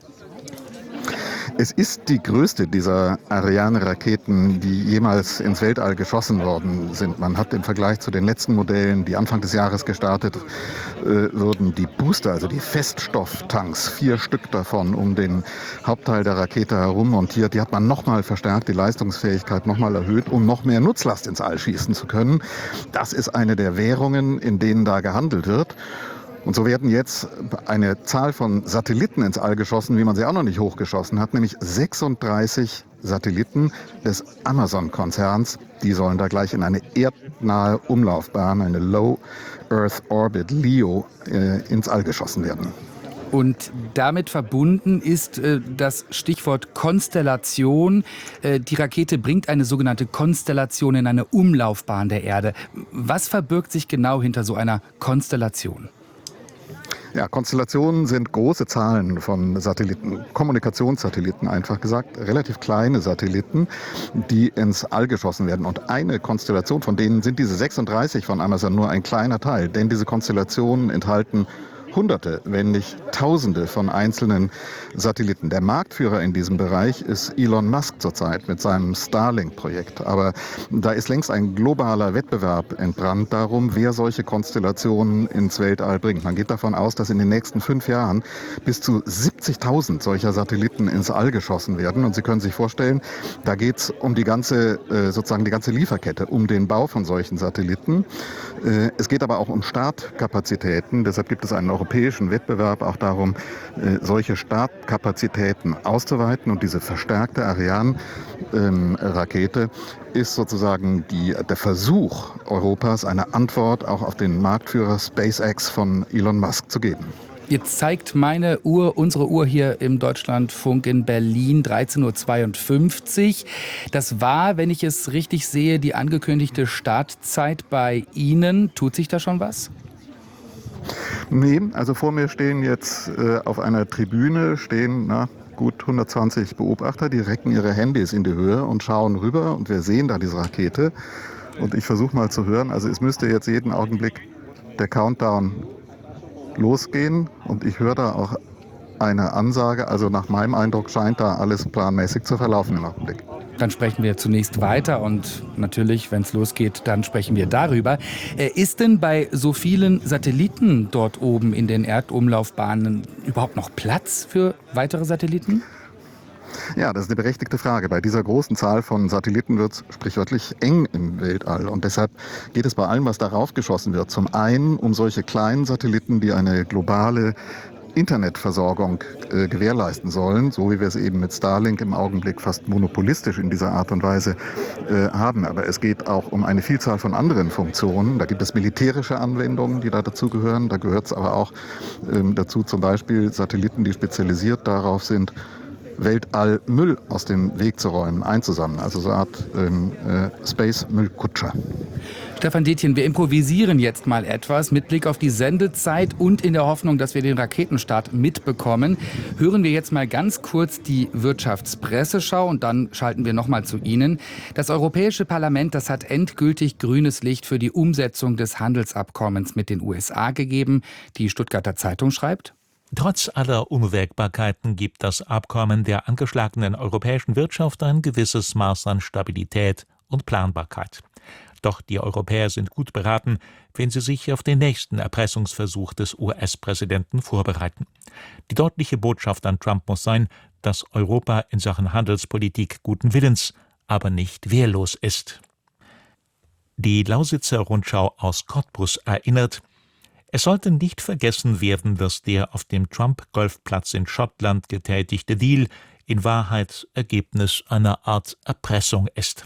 [SPEAKER 14] Es ist die größte dieser Ariane-Raketen, die jemals ins Weltall geschossen worden sind. Man hat im Vergleich zu den letzten Modellen, die Anfang des Jahres gestartet äh, wurden, die Booster, also die Feststofftanks, vier Stück davon um den Hauptteil der Rakete herum montiert. Die hat man nochmal verstärkt, die Leistungsfähigkeit nochmal erhöht, um noch mehr Nutzlast ins All schießen zu können. Das ist eine der Währungen, in denen da gehandelt wird. Und so werden jetzt eine Zahl von Satelliten ins All geschossen, wie man sie auch noch nicht hochgeschossen hat, nämlich sechsunddreißig Satelliten des Amazon-Konzerns. Die sollen da gleich in eine erdnahe Umlaufbahn, eine Low Earth Orbit, L E O, äh, ins All geschossen werden.
[SPEAKER 7] Und damit verbunden ist äh, das Stichwort Konstellation. Äh, die Rakete bringt eine sogenannte Konstellation in eine Umlaufbahn der Erde. Was verbirgt sich genau hinter so einer Konstellation?
[SPEAKER 14] Ja, Konstellationen sind große Zahlen von Satelliten, Kommunikationssatelliten einfach gesagt, relativ kleine Satelliten, die ins All geschossen werden. Und eine Konstellation, von denen sind diese sechsunddreißig von Amazon nur ein kleiner Teil, denn diese Konstellationen enthalten Hunderte, wenn nicht Tausende von einzelnen Satelliten. Der Marktführer in diesem Bereich ist Elon Musk zurzeit mit seinem Starlink-Projekt. Aber da ist längst ein globaler Wettbewerb entbrannt darum, wer solche Konstellationen ins Weltall bringt. Man geht davon aus, dass in den nächsten fünf Jahren bis zu siebzigtausend solcher Satelliten ins All geschossen werden. Und Sie können sich vorstellen, da geht es um die ganze, sozusagen die ganze Lieferkette, um den Bau von solchen Satelliten. Es geht aber auch um Startkapazitäten. Deshalb gibt es einen europäischen Wettbewerb auch darum, solche Startkapazitäten auszuweiten. Und diese verstärkte Ariane-Rakete ist sozusagen die, der Versuch Europas, eine Antwort auch auf den Marktführer SpaceX von Elon Musk zu geben.
[SPEAKER 7] Jetzt zeigt meine Uhr, unsere Uhr hier im Deutschlandfunk in Berlin dreizehn Uhr zweiundfünfzig. Das war, wenn ich es richtig sehe, die angekündigte Startzeit bei Ihnen. Tut sich da schon was?
[SPEAKER 14] Nee, also vor mir stehen jetzt äh, auf einer Tribüne, stehen na, gut hundertzwanzig Beobachter, die recken ihre Handys in die Höhe und schauen rüber und wir sehen da diese Rakete. Und ich versuche mal zu hören, also es müsste jetzt jeden Augenblick der Countdown losgehen und ich höre da auch eine Ansage, also nach meinem Eindruck scheint da alles planmäßig zu verlaufen im Augenblick.
[SPEAKER 7] Dann sprechen wir zunächst weiter und natürlich, wenn es losgeht, dann sprechen wir darüber. Ist denn bei so vielen Satelliten dort oben in den Erdumlaufbahnen überhaupt noch Platz für weitere Satelliten?
[SPEAKER 14] Ja, das ist eine berechtigte Frage. Bei dieser großen Zahl von Satelliten wird es sprichwörtlich eng im Weltall. Und deshalb geht es bei allem, was darauf geschossen wird, zum einen um solche kleinen Satelliten, die eine globale Internetversorgung äh, gewährleisten sollen, so wie wir es eben mit Starlink im Augenblick fast monopolistisch in dieser Art und Weise äh, haben. Aber es geht auch um eine Vielzahl von anderen Funktionen. Da gibt es militärische Anwendungen, die da dazugehören. Da gehört es aber auch ähm, dazu zum Beispiel Satelliten, die spezialisiert darauf sind, Weltallmüll aus dem Weg zu räumen, einzusammeln. Also so eine Art ähm, äh, Space-Müllkutscher.
[SPEAKER 7] Stefan Detjen, wir improvisieren jetzt mal etwas mit Blick auf die Sendezeit und in der Hoffnung, dass wir den Raketenstart mitbekommen. Hören wir jetzt mal ganz kurz die Wirtschaftspresseschau und dann schalten wir noch mal zu Ihnen. Das Europäische Parlament, das hat endgültig grünes Licht für die Umsetzung des Handelsabkommens mit den U S A gegeben. Die Stuttgarter Zeitung schreibt:
[SPEAKER 15] Trotz aller Unwägbarkeiten gibt das Abkommen der angeschlagenen europäischen Wirtschaft ein gewisses Maß an Stabilität und Planbarkeit. Doch die Europäer sind gut beraten, wenn sie sich auf den nächsten Erpressungsversuch des U S-Präsidenten vorbereiten. Die deutliche Botschaft an Trump muss sein, dass Europa in Sachen Handelspolitik guten Willens, aber nicht wehrlos ist. Die Lausitzer Rundschau aus Cottbus erinnert: Es sollte nicht vergessen werden, dass der auf dem Trump-Golfplatz in Schottland getätigte Deal in Wahrheit Ergebnis einer Art Erpressung ist.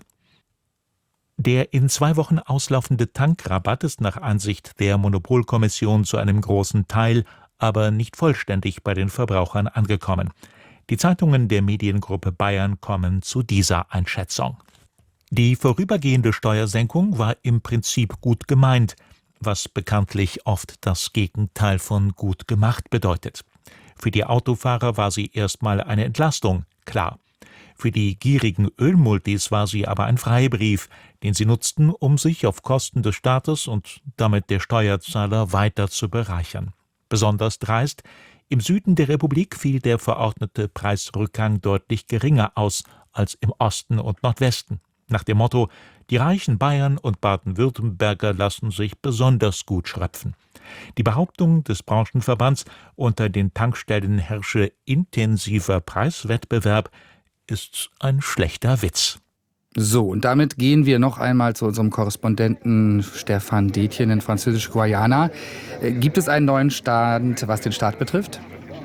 [SPEAKER 15] Der in zwei Wochen auslaufende Tankrabatt ist nach Ansicht der Monopolkommission zu einem großen Teil, aber nicht vollständig bei den Verbrauchern angekommen. Die Zeitungen der Mediengruppe Bayern kommen zu dieser Einschätzung. Die vorübergehende Steuersenkung war im Prinzip gut gemeint. was bekanntlich oft das Gegenteil von gut gemacht bedeutet. Für die Autofahrer war sie erstmal eine Entlastung, klar. Für die gierigen Ölmultis war sie aber ein Freibrief, den sie nutzten, um sich auf Kosten des Staates und damit der Steuerzahler weiter zu bereichern. Besonders dreist: Im Süden der Republik fiel der verordnete Preisrückgang deutlich geringer aus als im Osten und Nordwesten. Nach dem Motto: Die reichen Bayern und Baden-Württemberger lassen sich besonders gut schröpfen. Die Behauptung des Branchenverbands, unter den Tankstellen herrsche intensiver Preiswettbewerb, ist ein schlechter Witz.
[SPEAKER 7] So, und damit gehen wir noch einmal zu unserem Korrespondenten Stefan Detjen in Französisch-Guayana. Äh, gibt es einen neuen Stand, was den Start betrifft?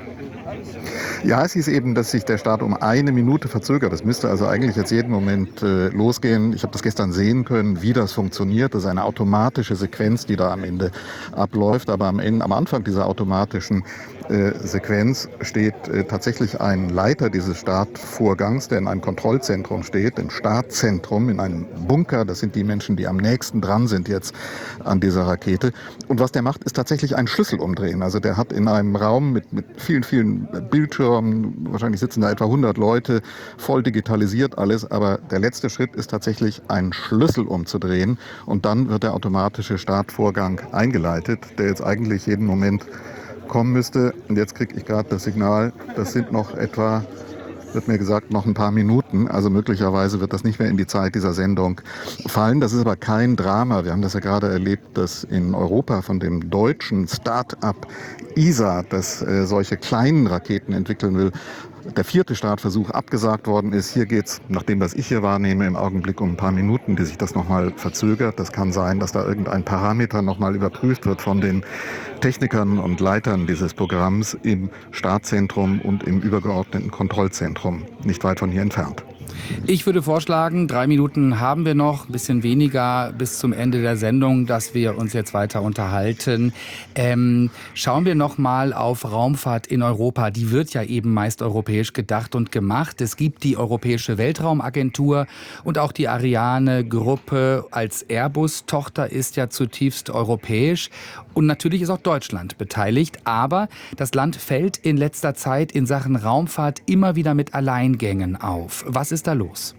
[SPEAKER 14] Ja, es hieß eben, dass sich der Start um eine Minute verzögert. Das müsste also eigentlich jetzt jeden Moment äh, losgehen. Ich habe das gestern sehen können, wie das funktioniert. Das ist eine automatische Sequenz, die da am Ende abläuft. Aber am, Ende, am Anfang dieser automatischen äh, Sequenz steht äh, tatsächlich ein Leiter dieses Startvorgangs, der in einem Kontrollzentrum steht, im Startzentrum, in einem Bunker. Das sind die Menschen, die am nächsten dran sind jetzt an dieser Rakete. Und was der macht, ist tatsächlich einen Schlüssel umdrehen. Also der hat in einem Raum mit, mit vielen, vielen Bildschirmen, wahrscheinlich sitzen da etwa hundert Leute, voll digitalisiert alles, aber der letzte Schritt ist tatsächlich, einen Schlüssel umzudrehen und dann wird der automatische Startvorgang eingeleitet, der jetzt eigentlich jeden Moment kommen müsste. Und jetzt kriege ich gerade das Signal, das sind noch etwa, wird mir gesagt, noch ein paar Minuten. Also möglicherweise wird das nicht mehr in die Zeit dieser Sendung fallen. Das ist aber kein Drama. Wir haben das ja gerade erlebt, dass in Europa von dem deutschen Start-up E S A, das äh, solche kleinen Raketen entwickeln will, der vierte Startversuch abgesagt worden ist. Hier geht es, nach dem, was ich hier wahrnehme, im Augenblick um ein paar Minuten, die sich das nochmal verzögert. Das kann sein, dass da irgendein Parameter nochmal überprüft wird von den Technikern und Leitern dieses Programms im Startzentrum und im übergeordneten Kontrollzentrum, nicht weit von hier entfernt.
[SPEAKER 7] Ich würde vorschlagen, drei Minuten haben wir noch, ein bisschen weniger bis zum Ende der Sendung, dass wir uns jetzt weiter unterhalten. Ähm, schauen wir noch mal auf Raumfahrt in Europa. Die wird ja eben meist europäisch gedacht und gemacht. Es gibt die Europäische Weltraumagentur und auch die Ariane-Gruppe als Airbus-Tochter ist ja zutiefst europäisch. Und natürlich ist auch Deutschland beteiligt. Aber das Land fällt in letzter Zeit in Sachen Raumfahrt immer wieder mit Alleingängen auf. Was ist da los?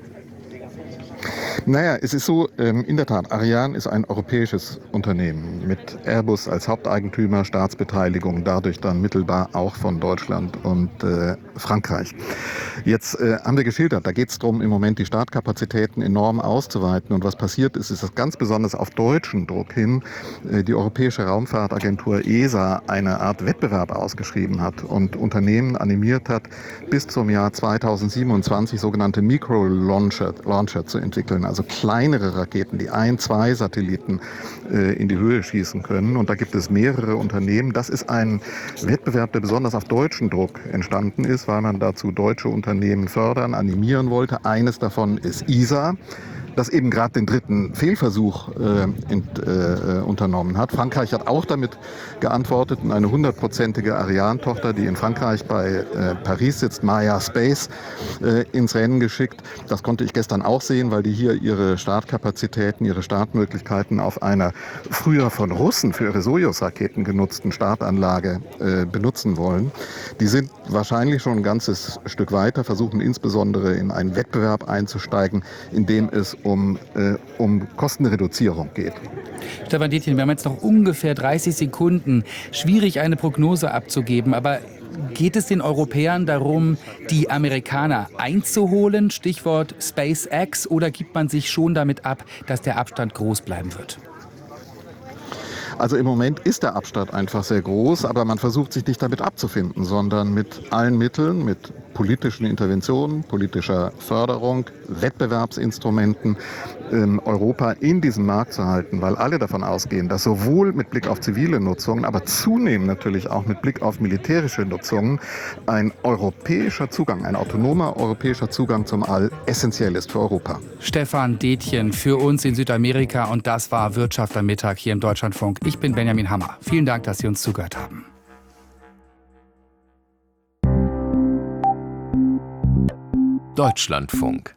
[SPEAKER 14] Naja, es ist so, in der Tat, Ariane ist ein europäisches Unternehmen mit Airbus als Haupteigentümer, Staatsbeteiligung, dadurch dann mittelbar auch von Deutschland und äh, Frankreich. Jetzt äh, haben wir geschildert, da geht es darum, im Moment die Startkapazitäten enorm auszuweiten. Und was passiert ist, ist, dass ganz besonders auf deutschen Druck hin äh, die Europäische Raumfahrtagentur E S A eine Art Wettbewerb ausgeschrieben hat und Unternehmen animiert hat, bis zum Jahr zweitausendsiebenundzwanzig sogenannte Micro-Launcher Launcher zu entwickeln. Also kleinere Raketen, die ein, zwei Satelliten äh, in die Höhe schießen können. Und da gibt es mehrere Unternehmen. Das ist ein Wettbewerb, der besonders auf deutschen Druck entstanden ist, weil man dazu deutsche Unternehmen fördern, animieren wollte. Eines davon ist E S A, das eben gerade den dritten Fehlversuch äh, ent, äh, unternommen hat. Frankreich hat auch damit geantwortet und eine hundertprozentige Ariane-Tochter, die in Frankreich bei äh, Paris sitzt, Maya Space, äh, ins Rennen geschickt. Das konnte ich gestern auch sehen, weil die hier ihre Startkapazitäten, ihre Startmöglichkeiten auf einer früher von Russen für ihre Sojus-Raketen genutzten Startanlage äh, benutzen wollen. Die sind wahrscheinlich schon ein ganzes Stück weiter, versuchen insbesondere in einen Wettbewerb einzusteigen, in dem es um, äh, um Kostenreduzierung geht.
[SPEAKER 7] Stefan Detjen, wir haben jetzt noch ungefähr dreißig Sekunden. Schwierig, eine Prognose abzugeben, aber geht es den Europäern darum, die Amerikaner einzuholen, Stichwort SpaceX, oder gibt man sich schon damit ab, dass der Abstand groß bleiben wird?
[SPEAKER 14] Also im Moment ist der Abstand einfach sehr groß, aber man versucht sich nicht damit abzufinden, sondern mit allen Mitteln, mit politischen Interventionen, politischer Förderung, Wettbewerbsinstrumenten, ähm, Europa in diesem Markt zu halten, weil alle davon ausgehen, dass sowohl mit Blick auf zivile Nutzungen, aber zunehmend natürlich auch mit Blick auf militärische Nutzungen ein europäischer Zugang, ein autonomer europäischer Zugang zum All essentiell ist für Europa.
[SPEAKER 7] Stefan Detjen für uns in Südamerika, und das war Wirtschaft am Mittag hier im Deutschlandfunk. Ich bin Benjamin Hammer. Vielen Dank, dass Sie uns zugehört haben.
[SPEAKER 5] Deutschlandfunk.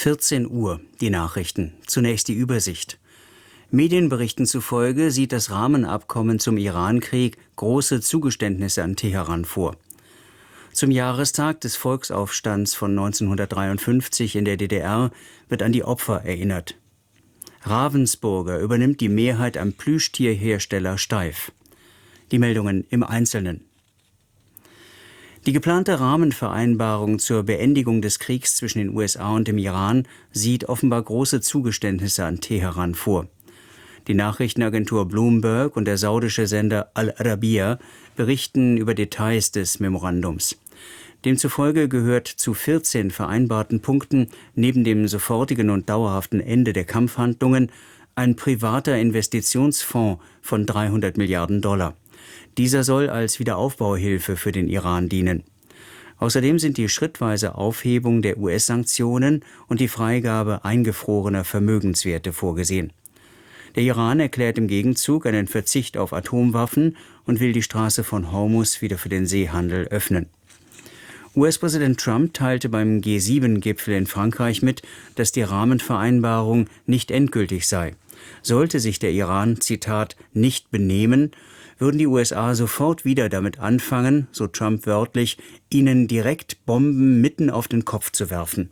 [SPEAKER 6] vierzehn Uhr, die Nachrichten. Zunächst die Übersicht. Medienberichten zufolge sieht das Rahmenabkommen zum Irankrieg große Zugeständnisse an Teheran vor. Zum Jahrestag des Volksaufstands von neunzehnhundertdreiundfünfzig in der D D R wird an die Opfer erinnert. Ravensburger übernimmt die Mehrheit am Plüschtierhersteller Steiff. Die Meldungen im Einzelnen. Die geplante Rahmenvereinbarung zur Beendigung des Kriegs zwischen den U S A und dem Iran sieht offenbar große Zugeständnisse an Teheran vor. Die Nachrichtenagentur Bloomberg und der saudische Sender Al Arabiya berichten über Details des Memorandums. Demzufolge gehört zu vierzehn vereinbarten Punkten neben dem sofortigen und dauerhaften Ende der Kampfhandlungen ein privater Investitionsfonds von dreihundert Milliarden Dollar. Dieser soll als Wiederaufbauhilfe für den Iran dienen. Außerdem sind die schrittweise Aufhebung der U S-Sanktionen und die Freigabe eingefrorener Vermögenswerte vorgesehen. Der Iran erklärt im Gegenzug einen Verzicht auf Atomwaffen und will die Straße von Hormuz wieder für den Seehandel öffnen. U S-Präsident Trump teilte beim G sieben Gipfel in Frankreich mit, dass die Rahmenvereinbarung nicht endgültig sei. Sollte sich der Iran, Zitat, nicht benehmen, würden die U S A sofort wieder damit anfangen, so Trump wörtlich, ihnen direkt Bomben mitten auf den Kopf zu werfen.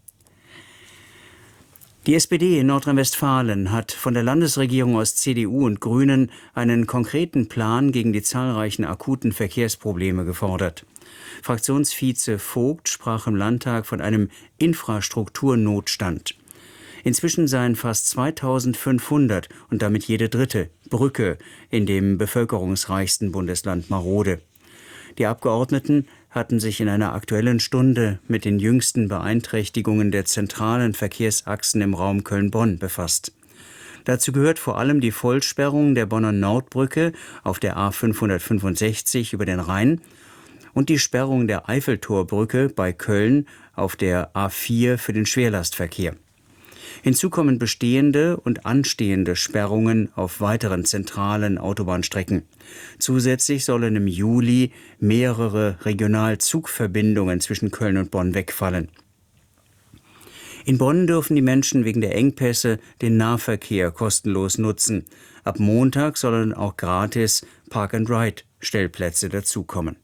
[SPEAKER 6] Die S P D in Nordrhein-Westfalen hat von der Landesregierung aus C D U und Grünen einen konkreten Plan gegen die zahlreichen akuten Verkehrsprobleme gefordert. Fraktionsvize Vogt sprach im Landtag von einem Infrastrukturnotstand. Inzwischen seien fast zweitausendfünfhundert und damit jede dritte Brücke in dem bevölkerungsreichsten Bundesland marode. Die Abgeordneten hatten sich in einer Aktuellen Stunde mit den jüngsten Beeinträchtigungen der zentralen Verkehrsachsen im Raum Köln-Bonn befasst. Dazu gehört vor allem die Vollsperrung der Bonner Nordbrücke auf der A fünfhundertfünfundsechzig über den Rhein und die Sperrung der Eiffeltorbrücke bei Köln auf der A vier für den Schwerlastverkehr. Hinzu kommen bestehende und anstehende Sperrungen auf weiteren zentralen Autobahnstrecken. Zusätzlich sollen im Juli mehrere Regionalzugverbindungen zwischen Köln und Bonn wegfallen. In Bonn dürfen die Menschen wegen der Engpässe den Nahverkehr kostenlos nutzen. Ab Montag sollen auch gratis Park-and-Ride-Stellplätze dazukommen.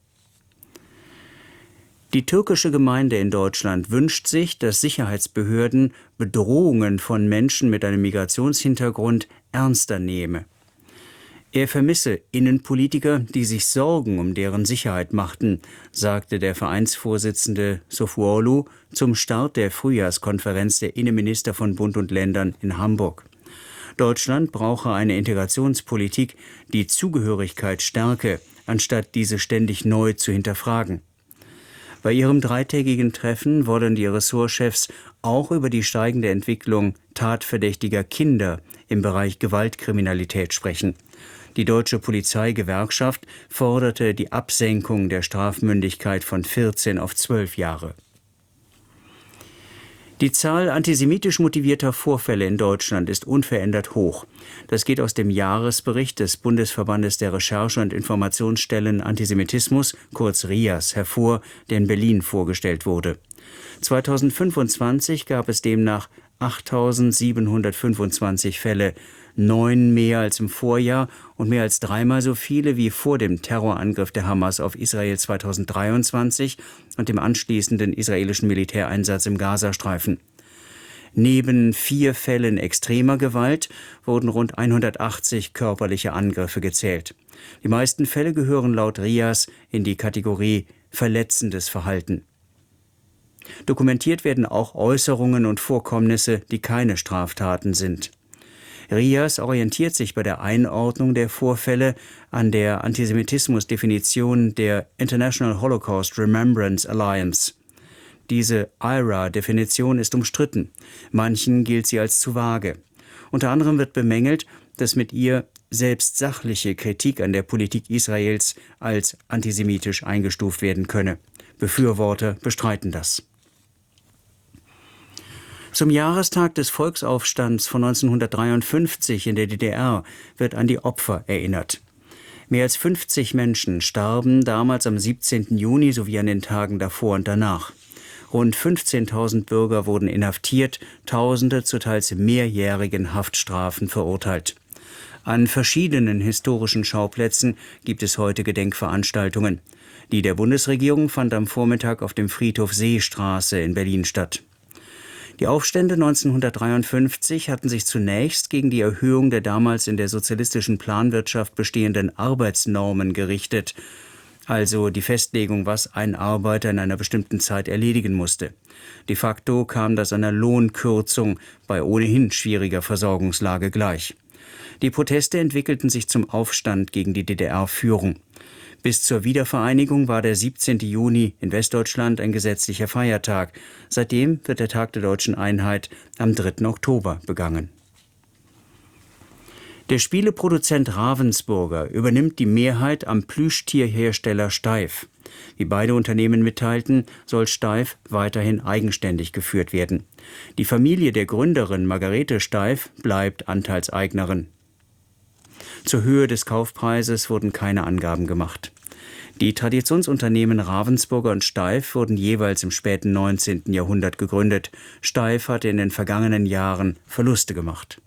[SPEAKER 6] Die türkische Gemeinde in Deutschland wünscht sich, dass Sicherheitsbehörden Bedrohungen von Menschen mit einem Migrationshintergrund ernster nehmen. Er vermisse Innenpolitiker, die sich Sorgen um deren Sicherheit machten, sagte der Vereinsvorsitzende Sofuoglu zum Start der Frühjahrskonferenz der Innenminister von Bund und Ländern in Hamburg. Deutschland brauche eine Integrationspolitik, die Zugehörigkeit stärke, anstatt diese ständig neu zu hinterfragen. Bei ihrem dreitägigen Treffen wollen die Ressortchefs auch über die steigende Entwicklung tatverdächtiger Kinder im Bereich Gewaltkriminalität sprechen. Die Deutsche Polizeigewerkschaft forderte die Absenkung der Strafmündigkeit von vierzehn auf zwölf Jahre. Die Zahl antisemitisch motivierter Vorfälle in Deutschland ist unverändert hoch. Das geht aus dem Jahresbericht des Bundesverbandes der Recherche- und Informationsstellen Antisemitismus, kurz RIAS, hervor, der in Berlin vorgestellt wurde. zweitausendfünfundzwanzig gab es demnach achttausendsiebenhundertfünfundzwanzig Fälle, neun mehr als im Vorjahr und mehr als dreimal so viele wie vor dem Terrorangriff der Hamas auf Israel zweitausenddreiundzwanzig und dem anschließenden israelischen Militäreinsatz im Gazastreifen. Neben vier Fällen extremer Gewalt wurden rund hundertachtzig körperliche Angriffe gezählt. Die meisten Fälle gehören laut RIAS in die Kategorie verletzendes Verhalten. Dokumentiert werden auch Äußerungen und Vorkommnisse, die keine Straftaten sind. RIAS orientiert sich bei der Einordnung der Vorfälle an der Antisemitismusdefinition der International Holocaust Remembrance Alliance. Diese I R A-Definition ist umstritten. Manchen gilt sie als zu vage. Unter anderem wird bemängelt, dass mit ihr selbst sachliche Kritik an der Politik Israels als antisemitisch eingestuft werden könne. Befürworter bestreiten das. Zum Jahrestag des Volksaufstands von neunzehnhundertdreiundfünfzig in der D D R wird an die Opfer erinnert. Mehr als fünfzig Menschen starben damals am siebzehnten Juni sowie an den Tagen davor und danach. Rund fünfzehntausend Bürger wurden inhaftiert, Tausende zu teils mehrjährigen Haftstrafen verurteilt. An verschiedenen historischen Schauplätzen gibt es heute Gedenkveranstaltungen. Die der Bundesregierung fand am Vormittag auf dem Friedhof Seestraße in Berlin statt. Die Aufstände neunzehnhundertdreiundfünfzig hatten sich zunächst gegen die Erhöhung der damals in der sozialistischen Planwirtschaft bestehenden Arbeitsnormen gerichtet, also die Festlegung, was ein Arbeiter in einer bestimmten Zeit erledigen musste. De facto kam das einer Lohnkürzung bei ohnehin schwieriger Versorgungslage gleich. Die Proteste entwickelten sich zum Aufstand gegen die D D R-Führung. Bis zur Wiedervereinigung war der siebzehnte Juni in Westdeutschland ein gesetzlicher Feiertag. Seitdem wird der Tag der deutschen Einheit am dritten Oktober begangen. Der Spieleproduzent Ravensburger übernimmt die Mehrheit am Plüschtierhersteller Steiff. Wie beide Unternehmen mitteilten, soll Steiff weiterhin eigenständig geführt werden. Die Familie der Gründerin Margarete Steiff bleibt Anteilseignerin. Zur Höhe des Kaufpreises wurden keine Angaben gemacht. Die Traditionsunternehmen Ravensburger und Steiff wurden jeweils im späten neunzehnten Jahrhundert gegründet. Steiff hatte in den vergangenen Jahren Verluste gemacht.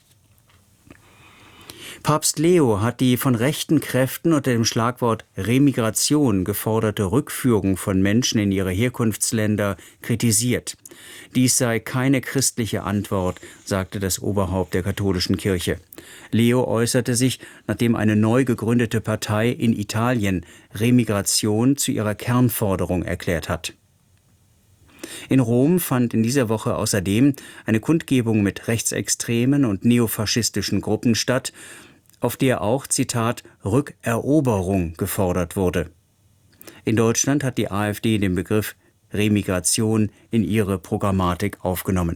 [SPEAKER 6] Papst Leo hat die von rechten Kräften unter dem Schlagwort Remigration geforderte Rückführung von Menschen in ihre Herkunftsländer kritisiert. Dies sei keine christliche Antwort, sagte das Oberhaupt der katholischen Kirche. Leo äußerte sich, nachdem eine neu gegründete Partei in Italien Remigration zu ihrer Kernforderung erklärt hat. In Rom fand in dieser Woche außerdem eine Kundgebung mit rechtsextremen und neofaschistischen Gruppen statt, auf der auch, Zitat, Rückeroberung gefordert wurde. In Deutschland hat die AfD den Begriff Remigration in ihre Programmatik aufgenommen.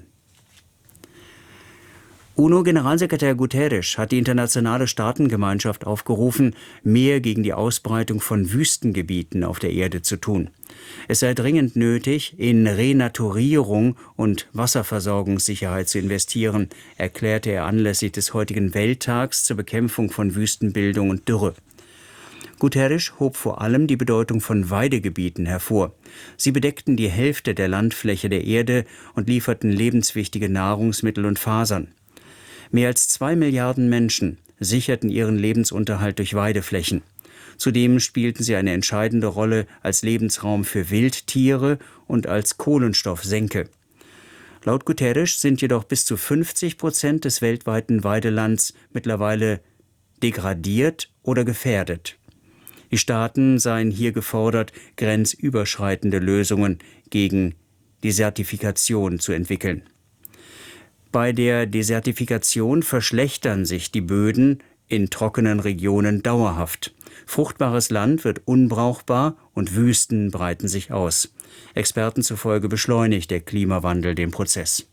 [SPEAKER 6] UNO-Generalsekretär Guterres hat die internationale Staatengemeinschaft aufgerufen, mehr gegen die Ausbreitung von Wüstengebieten auf der Erde zu tun. Es sei dringend nötig, in Renaturierung und Wasserversorgungssicherheit zu investieren, erklärte er anlässlich des heutigen Welttags zur Bekämpfung von Wüstenbildung und Dürre. Guterres hob vor allem die Bedeutung von Weidegebieten hervor. Sie bedeckten die Hälfte der Landfläche der Erde und lieferten lebenswichtige Nahrungsmittel und Fasern. Mehr als zwei Milliarden Menschen sicherten ihren Lebensunterhalt durch Weideflächen. Zudem spielten sie eine entscheidende Rolle als Lebensraum für Wildtiere und als Kohlenstoffsenke. Laut Guterres sind jedoch bis zu fünfzig Prozent des weltweiten Weidelands mittlerweile degradiert oder gefährdet. Die Staaten seien hier gefordert, grenzüberschreitende Lösungen gegen Desertifikation zu entwickeln. Bei der Desertifikation verschlechtern sich die Böden in trockenen Regionen dauerhaft. Fruchtbares Land wird unbrauchbar und Wüsten breiten sich aus. Experten zufolge beschleunigt der Klimawandel den Prozess.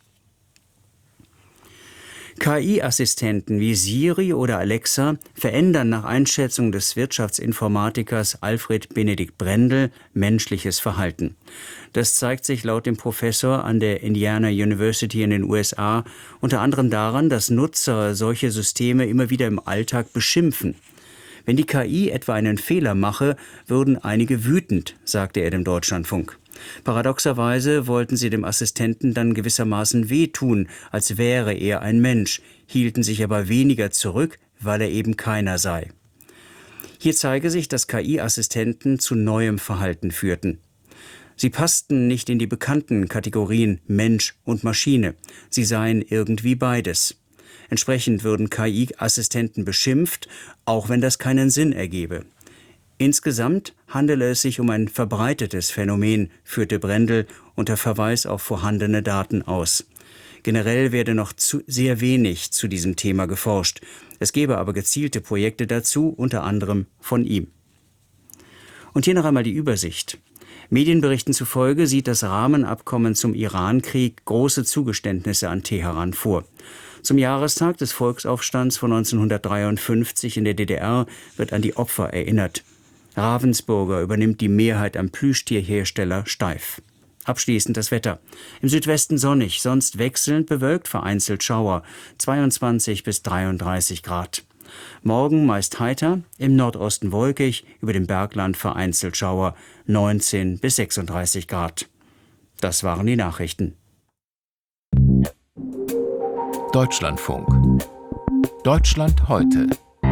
[SPEAKER 6] K I-Assistenten wie Siri oder Alexa verändern nach Einschätzung des Wirtschaftsinformatikers Alfred Benedikt Brendel menschliches Verhalten. Das zeigt sich laut dem Professor an der Indiana University in den U S A unter anderem daran, dass Nutzer solche Systeme immer wieder im Alltag beschimpfen. Wenn die K I etwa einen Fehler mache, würden einige wütend, sagte er dem Deutschlandfunk. Paradoxerweise wollten sie dem Assistenten dann gewissermaßen wehtun, als wäre er ein Mensch, hielten sich aber weniger zurück, weil er eben keiner sei. Hier zeige sich, dass K I-Assistenten zu neuem Verhalten führten. Sie passten nicht in die bekannten Kategorien Mensch und Maschine. Sie seien irgendwie beides. Entsprechend würden K I-Assistenten beschimpft, auch wenn das keinen Sinn ergebe. Insgesamt handele es sich um ein verbreitetes Phänomen, führte Brendel unter Verweis auf vorhandene Daten aus. Generell werde noch zu sehr wenig zu diesem Thema geforscht. Es gebe aber gezielte Projekte dazu, unter anderem von ihm. Und hier noch einmal die Übersicht. Medienberichten zufolge sieht das Rahmenabkommen zum Iran-Krieg große Zugeständnisse an Teheran vor. Zum Jahrestag des Volksaufstands von neunzehnhundertdreiundfünfzig in der D D R wird an die Opfer erinnert. Ravensburger übernimmt die Mehrheit am Plüschtierhersteller Steiff. Abschließend das Wetter. Im Südwesten sonnig, sonst wechselnd bewölkt, vereinzelt Schauer, zweiundzwanzig bis dreiunddreißig Grad. Morgen meist heiter, im Nordosten wolkig, über dem Bergland vereinzelt Schauer, neunzehn bis sechsunddreißig Grad. Das waren die Nachrichten.
[SPEAKER 5] Deutschlandfunk. Deutschland heute.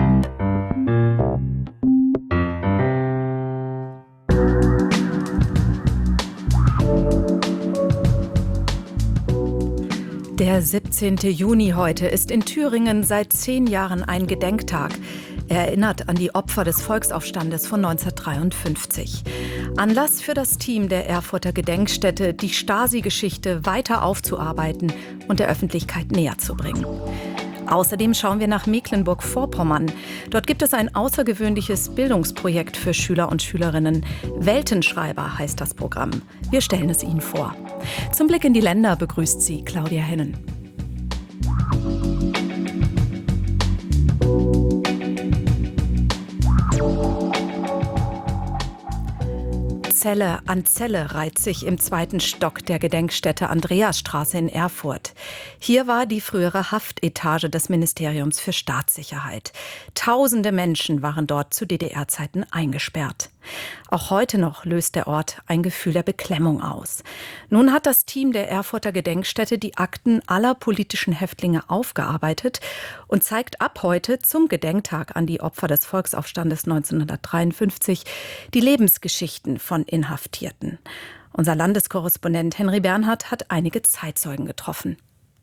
[SPEAKER 16] Der siebzehnte Juni heute ist in Thüringen seit zehn Jahren ein Gedenktag. Er erinnert an die Opfer des Volksaufstandes von neunzehnhundertdreiundfünfzig. Anlass für das Team der Erfurter Gedenkstätte, die Stasi-Geschichte weiter aufzuarbeiten und der Öffentlichkeit näher zu bringen. Außerdem schauen wir nach Mecklenburg-Vorpommern. Dort gibt es ein außergewöhnliches Bildungsprojekt für Schüler und Schülerinnen. Weltenschreiber heißt das Programm. Wir stellen es Ihnen vor. Zum Blick in die Länder begrüßt Sie Claudia Hennen. Zelle an Zelle reiht sich im zweiten Stock der Gedenkstätte Andreasstraße in Erfurt. Hier war die frühere Haftetage des Ministeriums für Staatssicherheit. Tausende Menschen waren dort zu D D R-Zeiten eingesperrt. Auch heute noch löst der Ort ein Gefühl der Beklemmung aus. Nun hat das Team der Erfurter Gedenkstätte die Akten aller politischen Häftlinge aufgearbeitet und zeigt ab heute zum Gedenktag an die Opfer des Volksaufstandes neunzehnhundertdreiundfünfzig die Lebensgeschichten von Inhaftierten. Unser Landeskorrespondent Henry Bernhard hat einige Zeitzeugen getroffen.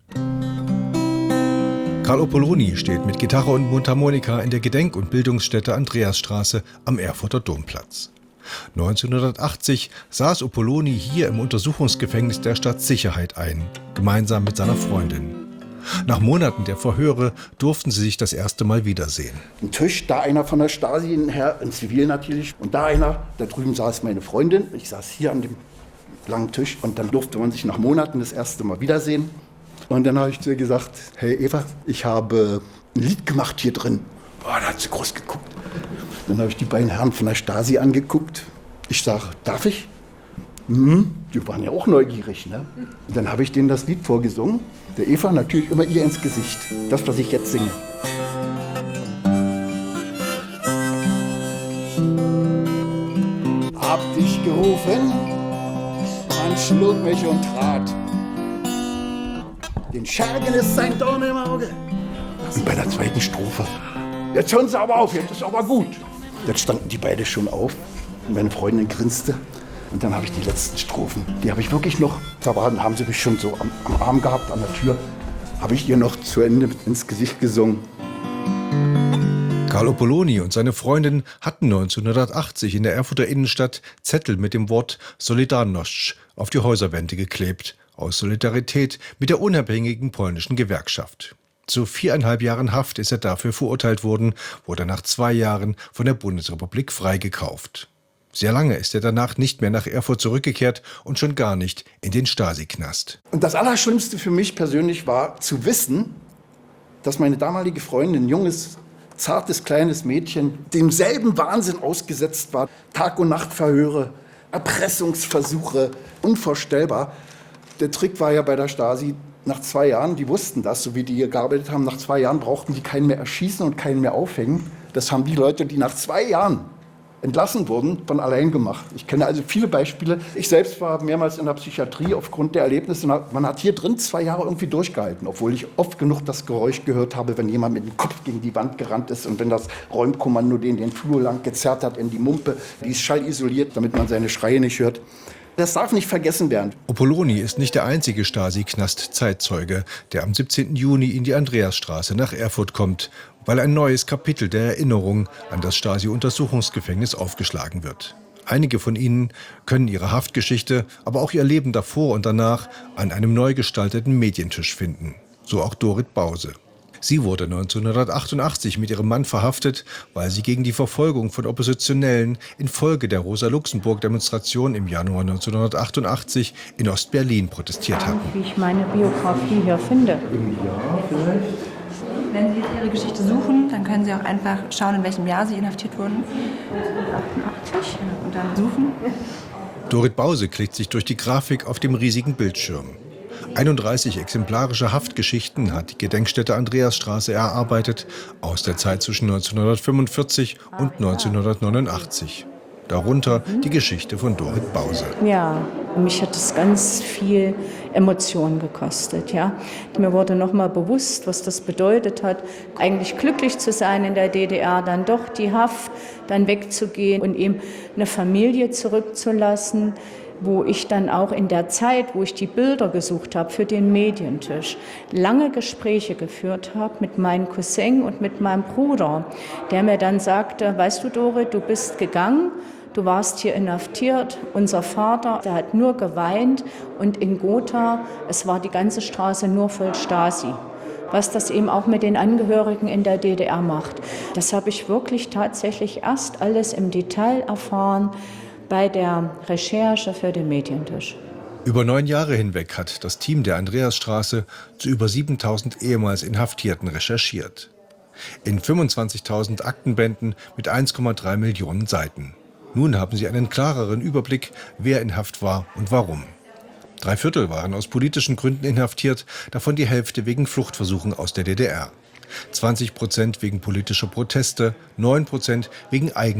[SPEAKER 17] Karl Opoloni steht mit Gitarre und Mundharmonika in der Gedenk- und Bildungsstätte Andreasstraße am Erfurter Domplatz. neunzehnhundertachtzig saß Opoloni hier im Untersuchungsgefängnis der Stadtsicherheit ein, gemeinsam mit seiner Freundin. Nach Monaten der Verhöre durften sie sich das erste Mal wiedersehen.
[SPEAKER 18] Ein Tisch, da einer von der Stasi, ein Herr, ein Zivil natürlich, und da einer, da drüben saß meine Freundin, ich saß hier an dem langen Tisch und dann durfte man sich nach Monaten das erste Mal wiedersehen. Und dann habe ich zu ihr gesagt, hey Eva, ich habe ein Lied gemacht hier drin. Boah, da hat sie groß geguckt. Dann habe ich die beiden Herren von der Stasi angeguckt. Ich sage, darf ich? Hm, die waren ja auch neugierig, ne? Und dann habe ich denen das Lied vorgesungen. Der Eva natürlich immer ihr ins Gesicht. Das, was ich jetzt singe. Hab dich gerufen, man schlug mich und trat. Den Schergen ist sein Dorn im Auge. Und bei der zweiten Strophe, jetzt hören Sie aber auf, jetzt ist aber gut. Jetzt standen die beide schon auf und meine Freundin grinste. Und dann habe ich die letzten Strophen, die habe ich wirklich noch, da waren, haben sie mich schon so am, am Arm gehabt, an der Tür, habe ich ihr noch zu Ende ins Gesicht gesungen.
[SPEAKER 17] Karl Opoloni und seine Freundin hatten neunzehnhundertachtzig in der Erfurter Innenstadt Zettel mit dem Wort Solidarność auf die Häuserwände geklebt, aus Solidarität mit der unabhängigen polnischen Gewerkschaft. Zu viereinhalb Jahren Haft ist er dafür verurteilt worden, wurde nach zwei Jahren von der Bundesrepublik freigekauft. Sehr lange ist er danach nicht mehr nach Erfurt zurückgekehrt und schon gar nicht in den Stasi-Knast.
[SPEAKER 18] Und das Allerschlimmste für mich persönlich war zu wissen, dass meine damalige Freundin, ein junges, zartes, kleines Mädchen, demselben Wahnsinn ausgesetzt war. Tag- und Nachtverhöre, Erpressungsversuche, unvorstellbar. Der Trick war ja bei der Stasi, nach zwei Jahren, die wussten das, so wie die hier gearbeitet haben, nach zwei Jahren brauchten die keinen mehr erschießen und keinen mehr aufhängen. Das haben die Leute, die nach zwei Jahren entlassen wurden, von allein gemacht. Ich kenne also viele Beispiele. Ich selbst war mehrmals in der Psychiatrie aufgrund der Erlebnisse. Man hat hier drin zwei Jahre irgendwie durchgehalten, obwohl ich oft genug das Geräusch gehört habe, wenn jemand mit dem Kopf gegen die Wand gerannt ist und wenn das Räumkommando den den Flur lang gezerrt hat in die Mumpe. Die ist schallisoliert, damit man seine Schreie nicht hört. Das darf nicht vergessen werden.
[SPEAKER 17] Opoloni ist nicht der einzige Stasi-Knast-Zeitzeuge, der am siebzehnten Juni in die Andreasstraße nach Erfurt kommt, weil ein neues Kapitel der Erinnerung an das Stasi-Untersuchungsgefängnis aufgeschlagen wird. Einige von ihnen können ihre Haftgeschichte, aber auch ihr Leben davor und danach an einem neu gestalteten Medientisch finden. So auch Dorit Bause. Sie wurde neunzehnhundertachtundachtzig mit ihrem Mann verhaftet, weil sie gegen die Verfolgung von Oppositionellen infolge der Rosa-Luxemburg-Demonstration im Januar neunzehnhundertachtundachtzig in Ostberlin protestiert hatten.
[SPEAKER 19] Wie ich meine Biografie hier finde.
[SPEAKER 18] Ja, vielleicht.
[SPEAKER 19] Wenn Sie jetzt Ihre Geschichte suchen, dann können Sie auch einfach schauen, in welchem Jahr Sie inhaftiert wurden. achtundachtzig und dann suchen.
[SPEAKER 17] Dorit Bause klickt sich durch die Grafik auf dem riesigen Bildschirm. einunddreißig exemplarische Haftgeschichten hat die Gedenkstätte Andreasstraße erarbeitet, aus der Zeit zwischen neunzehnhundertfünfundvierzig und neunzehnhundertneunundachtzig. Darunter die Geschichte von Dorit Bause.
[SPEAKER 20] Ja, mich hat es ganz viel Emotionen gekostet. Ja. Mir wurde noch mal bewusst, was das bedeutet hat, eigentlich glücklich zu sein in der D D R, dann doch die Haft, dann wegzugehen und eben eine Familie zurückzulassen, wo ich dann auch in der Zeit, wo ich die Bilder gesucht habe für den Medientisch, lange Gespräche geführt habe mit meinem Cousin und mit meinem Bruder, der mir dann sagte, weißt du, Dorit, du bist gegangen, du warst hier inhaftiert, unser Vater, der hat nur geweint und in Gotha, es war die ganze Straße nur voll Stasi. Was das eben auch mit den Angehörigen in der D D R macht. Das habe ich wirklich tatsächlich erst alles im Detail erfahren bei der Recherche für den Medientisch.
[SPEAKER 17] Über neun Jahre hinweg hat das Team der Andreasstraße zu über siebentausend ehemals Inhaftierten recherchiert. In fünfundzwanzigtausend Aktenbänden mit eins Komma drei Millionen Seiten. Nun haben sie einen klareren Überblick, wer in Haft war und warum. Drei Viertel waren aus politischen Gründen inhaftiert, davon die Hälfte wegen Fluchtversuchen aus der D D R. zwanzig Prozent wegen politischer Proteste, neun Prozent wegen Eigen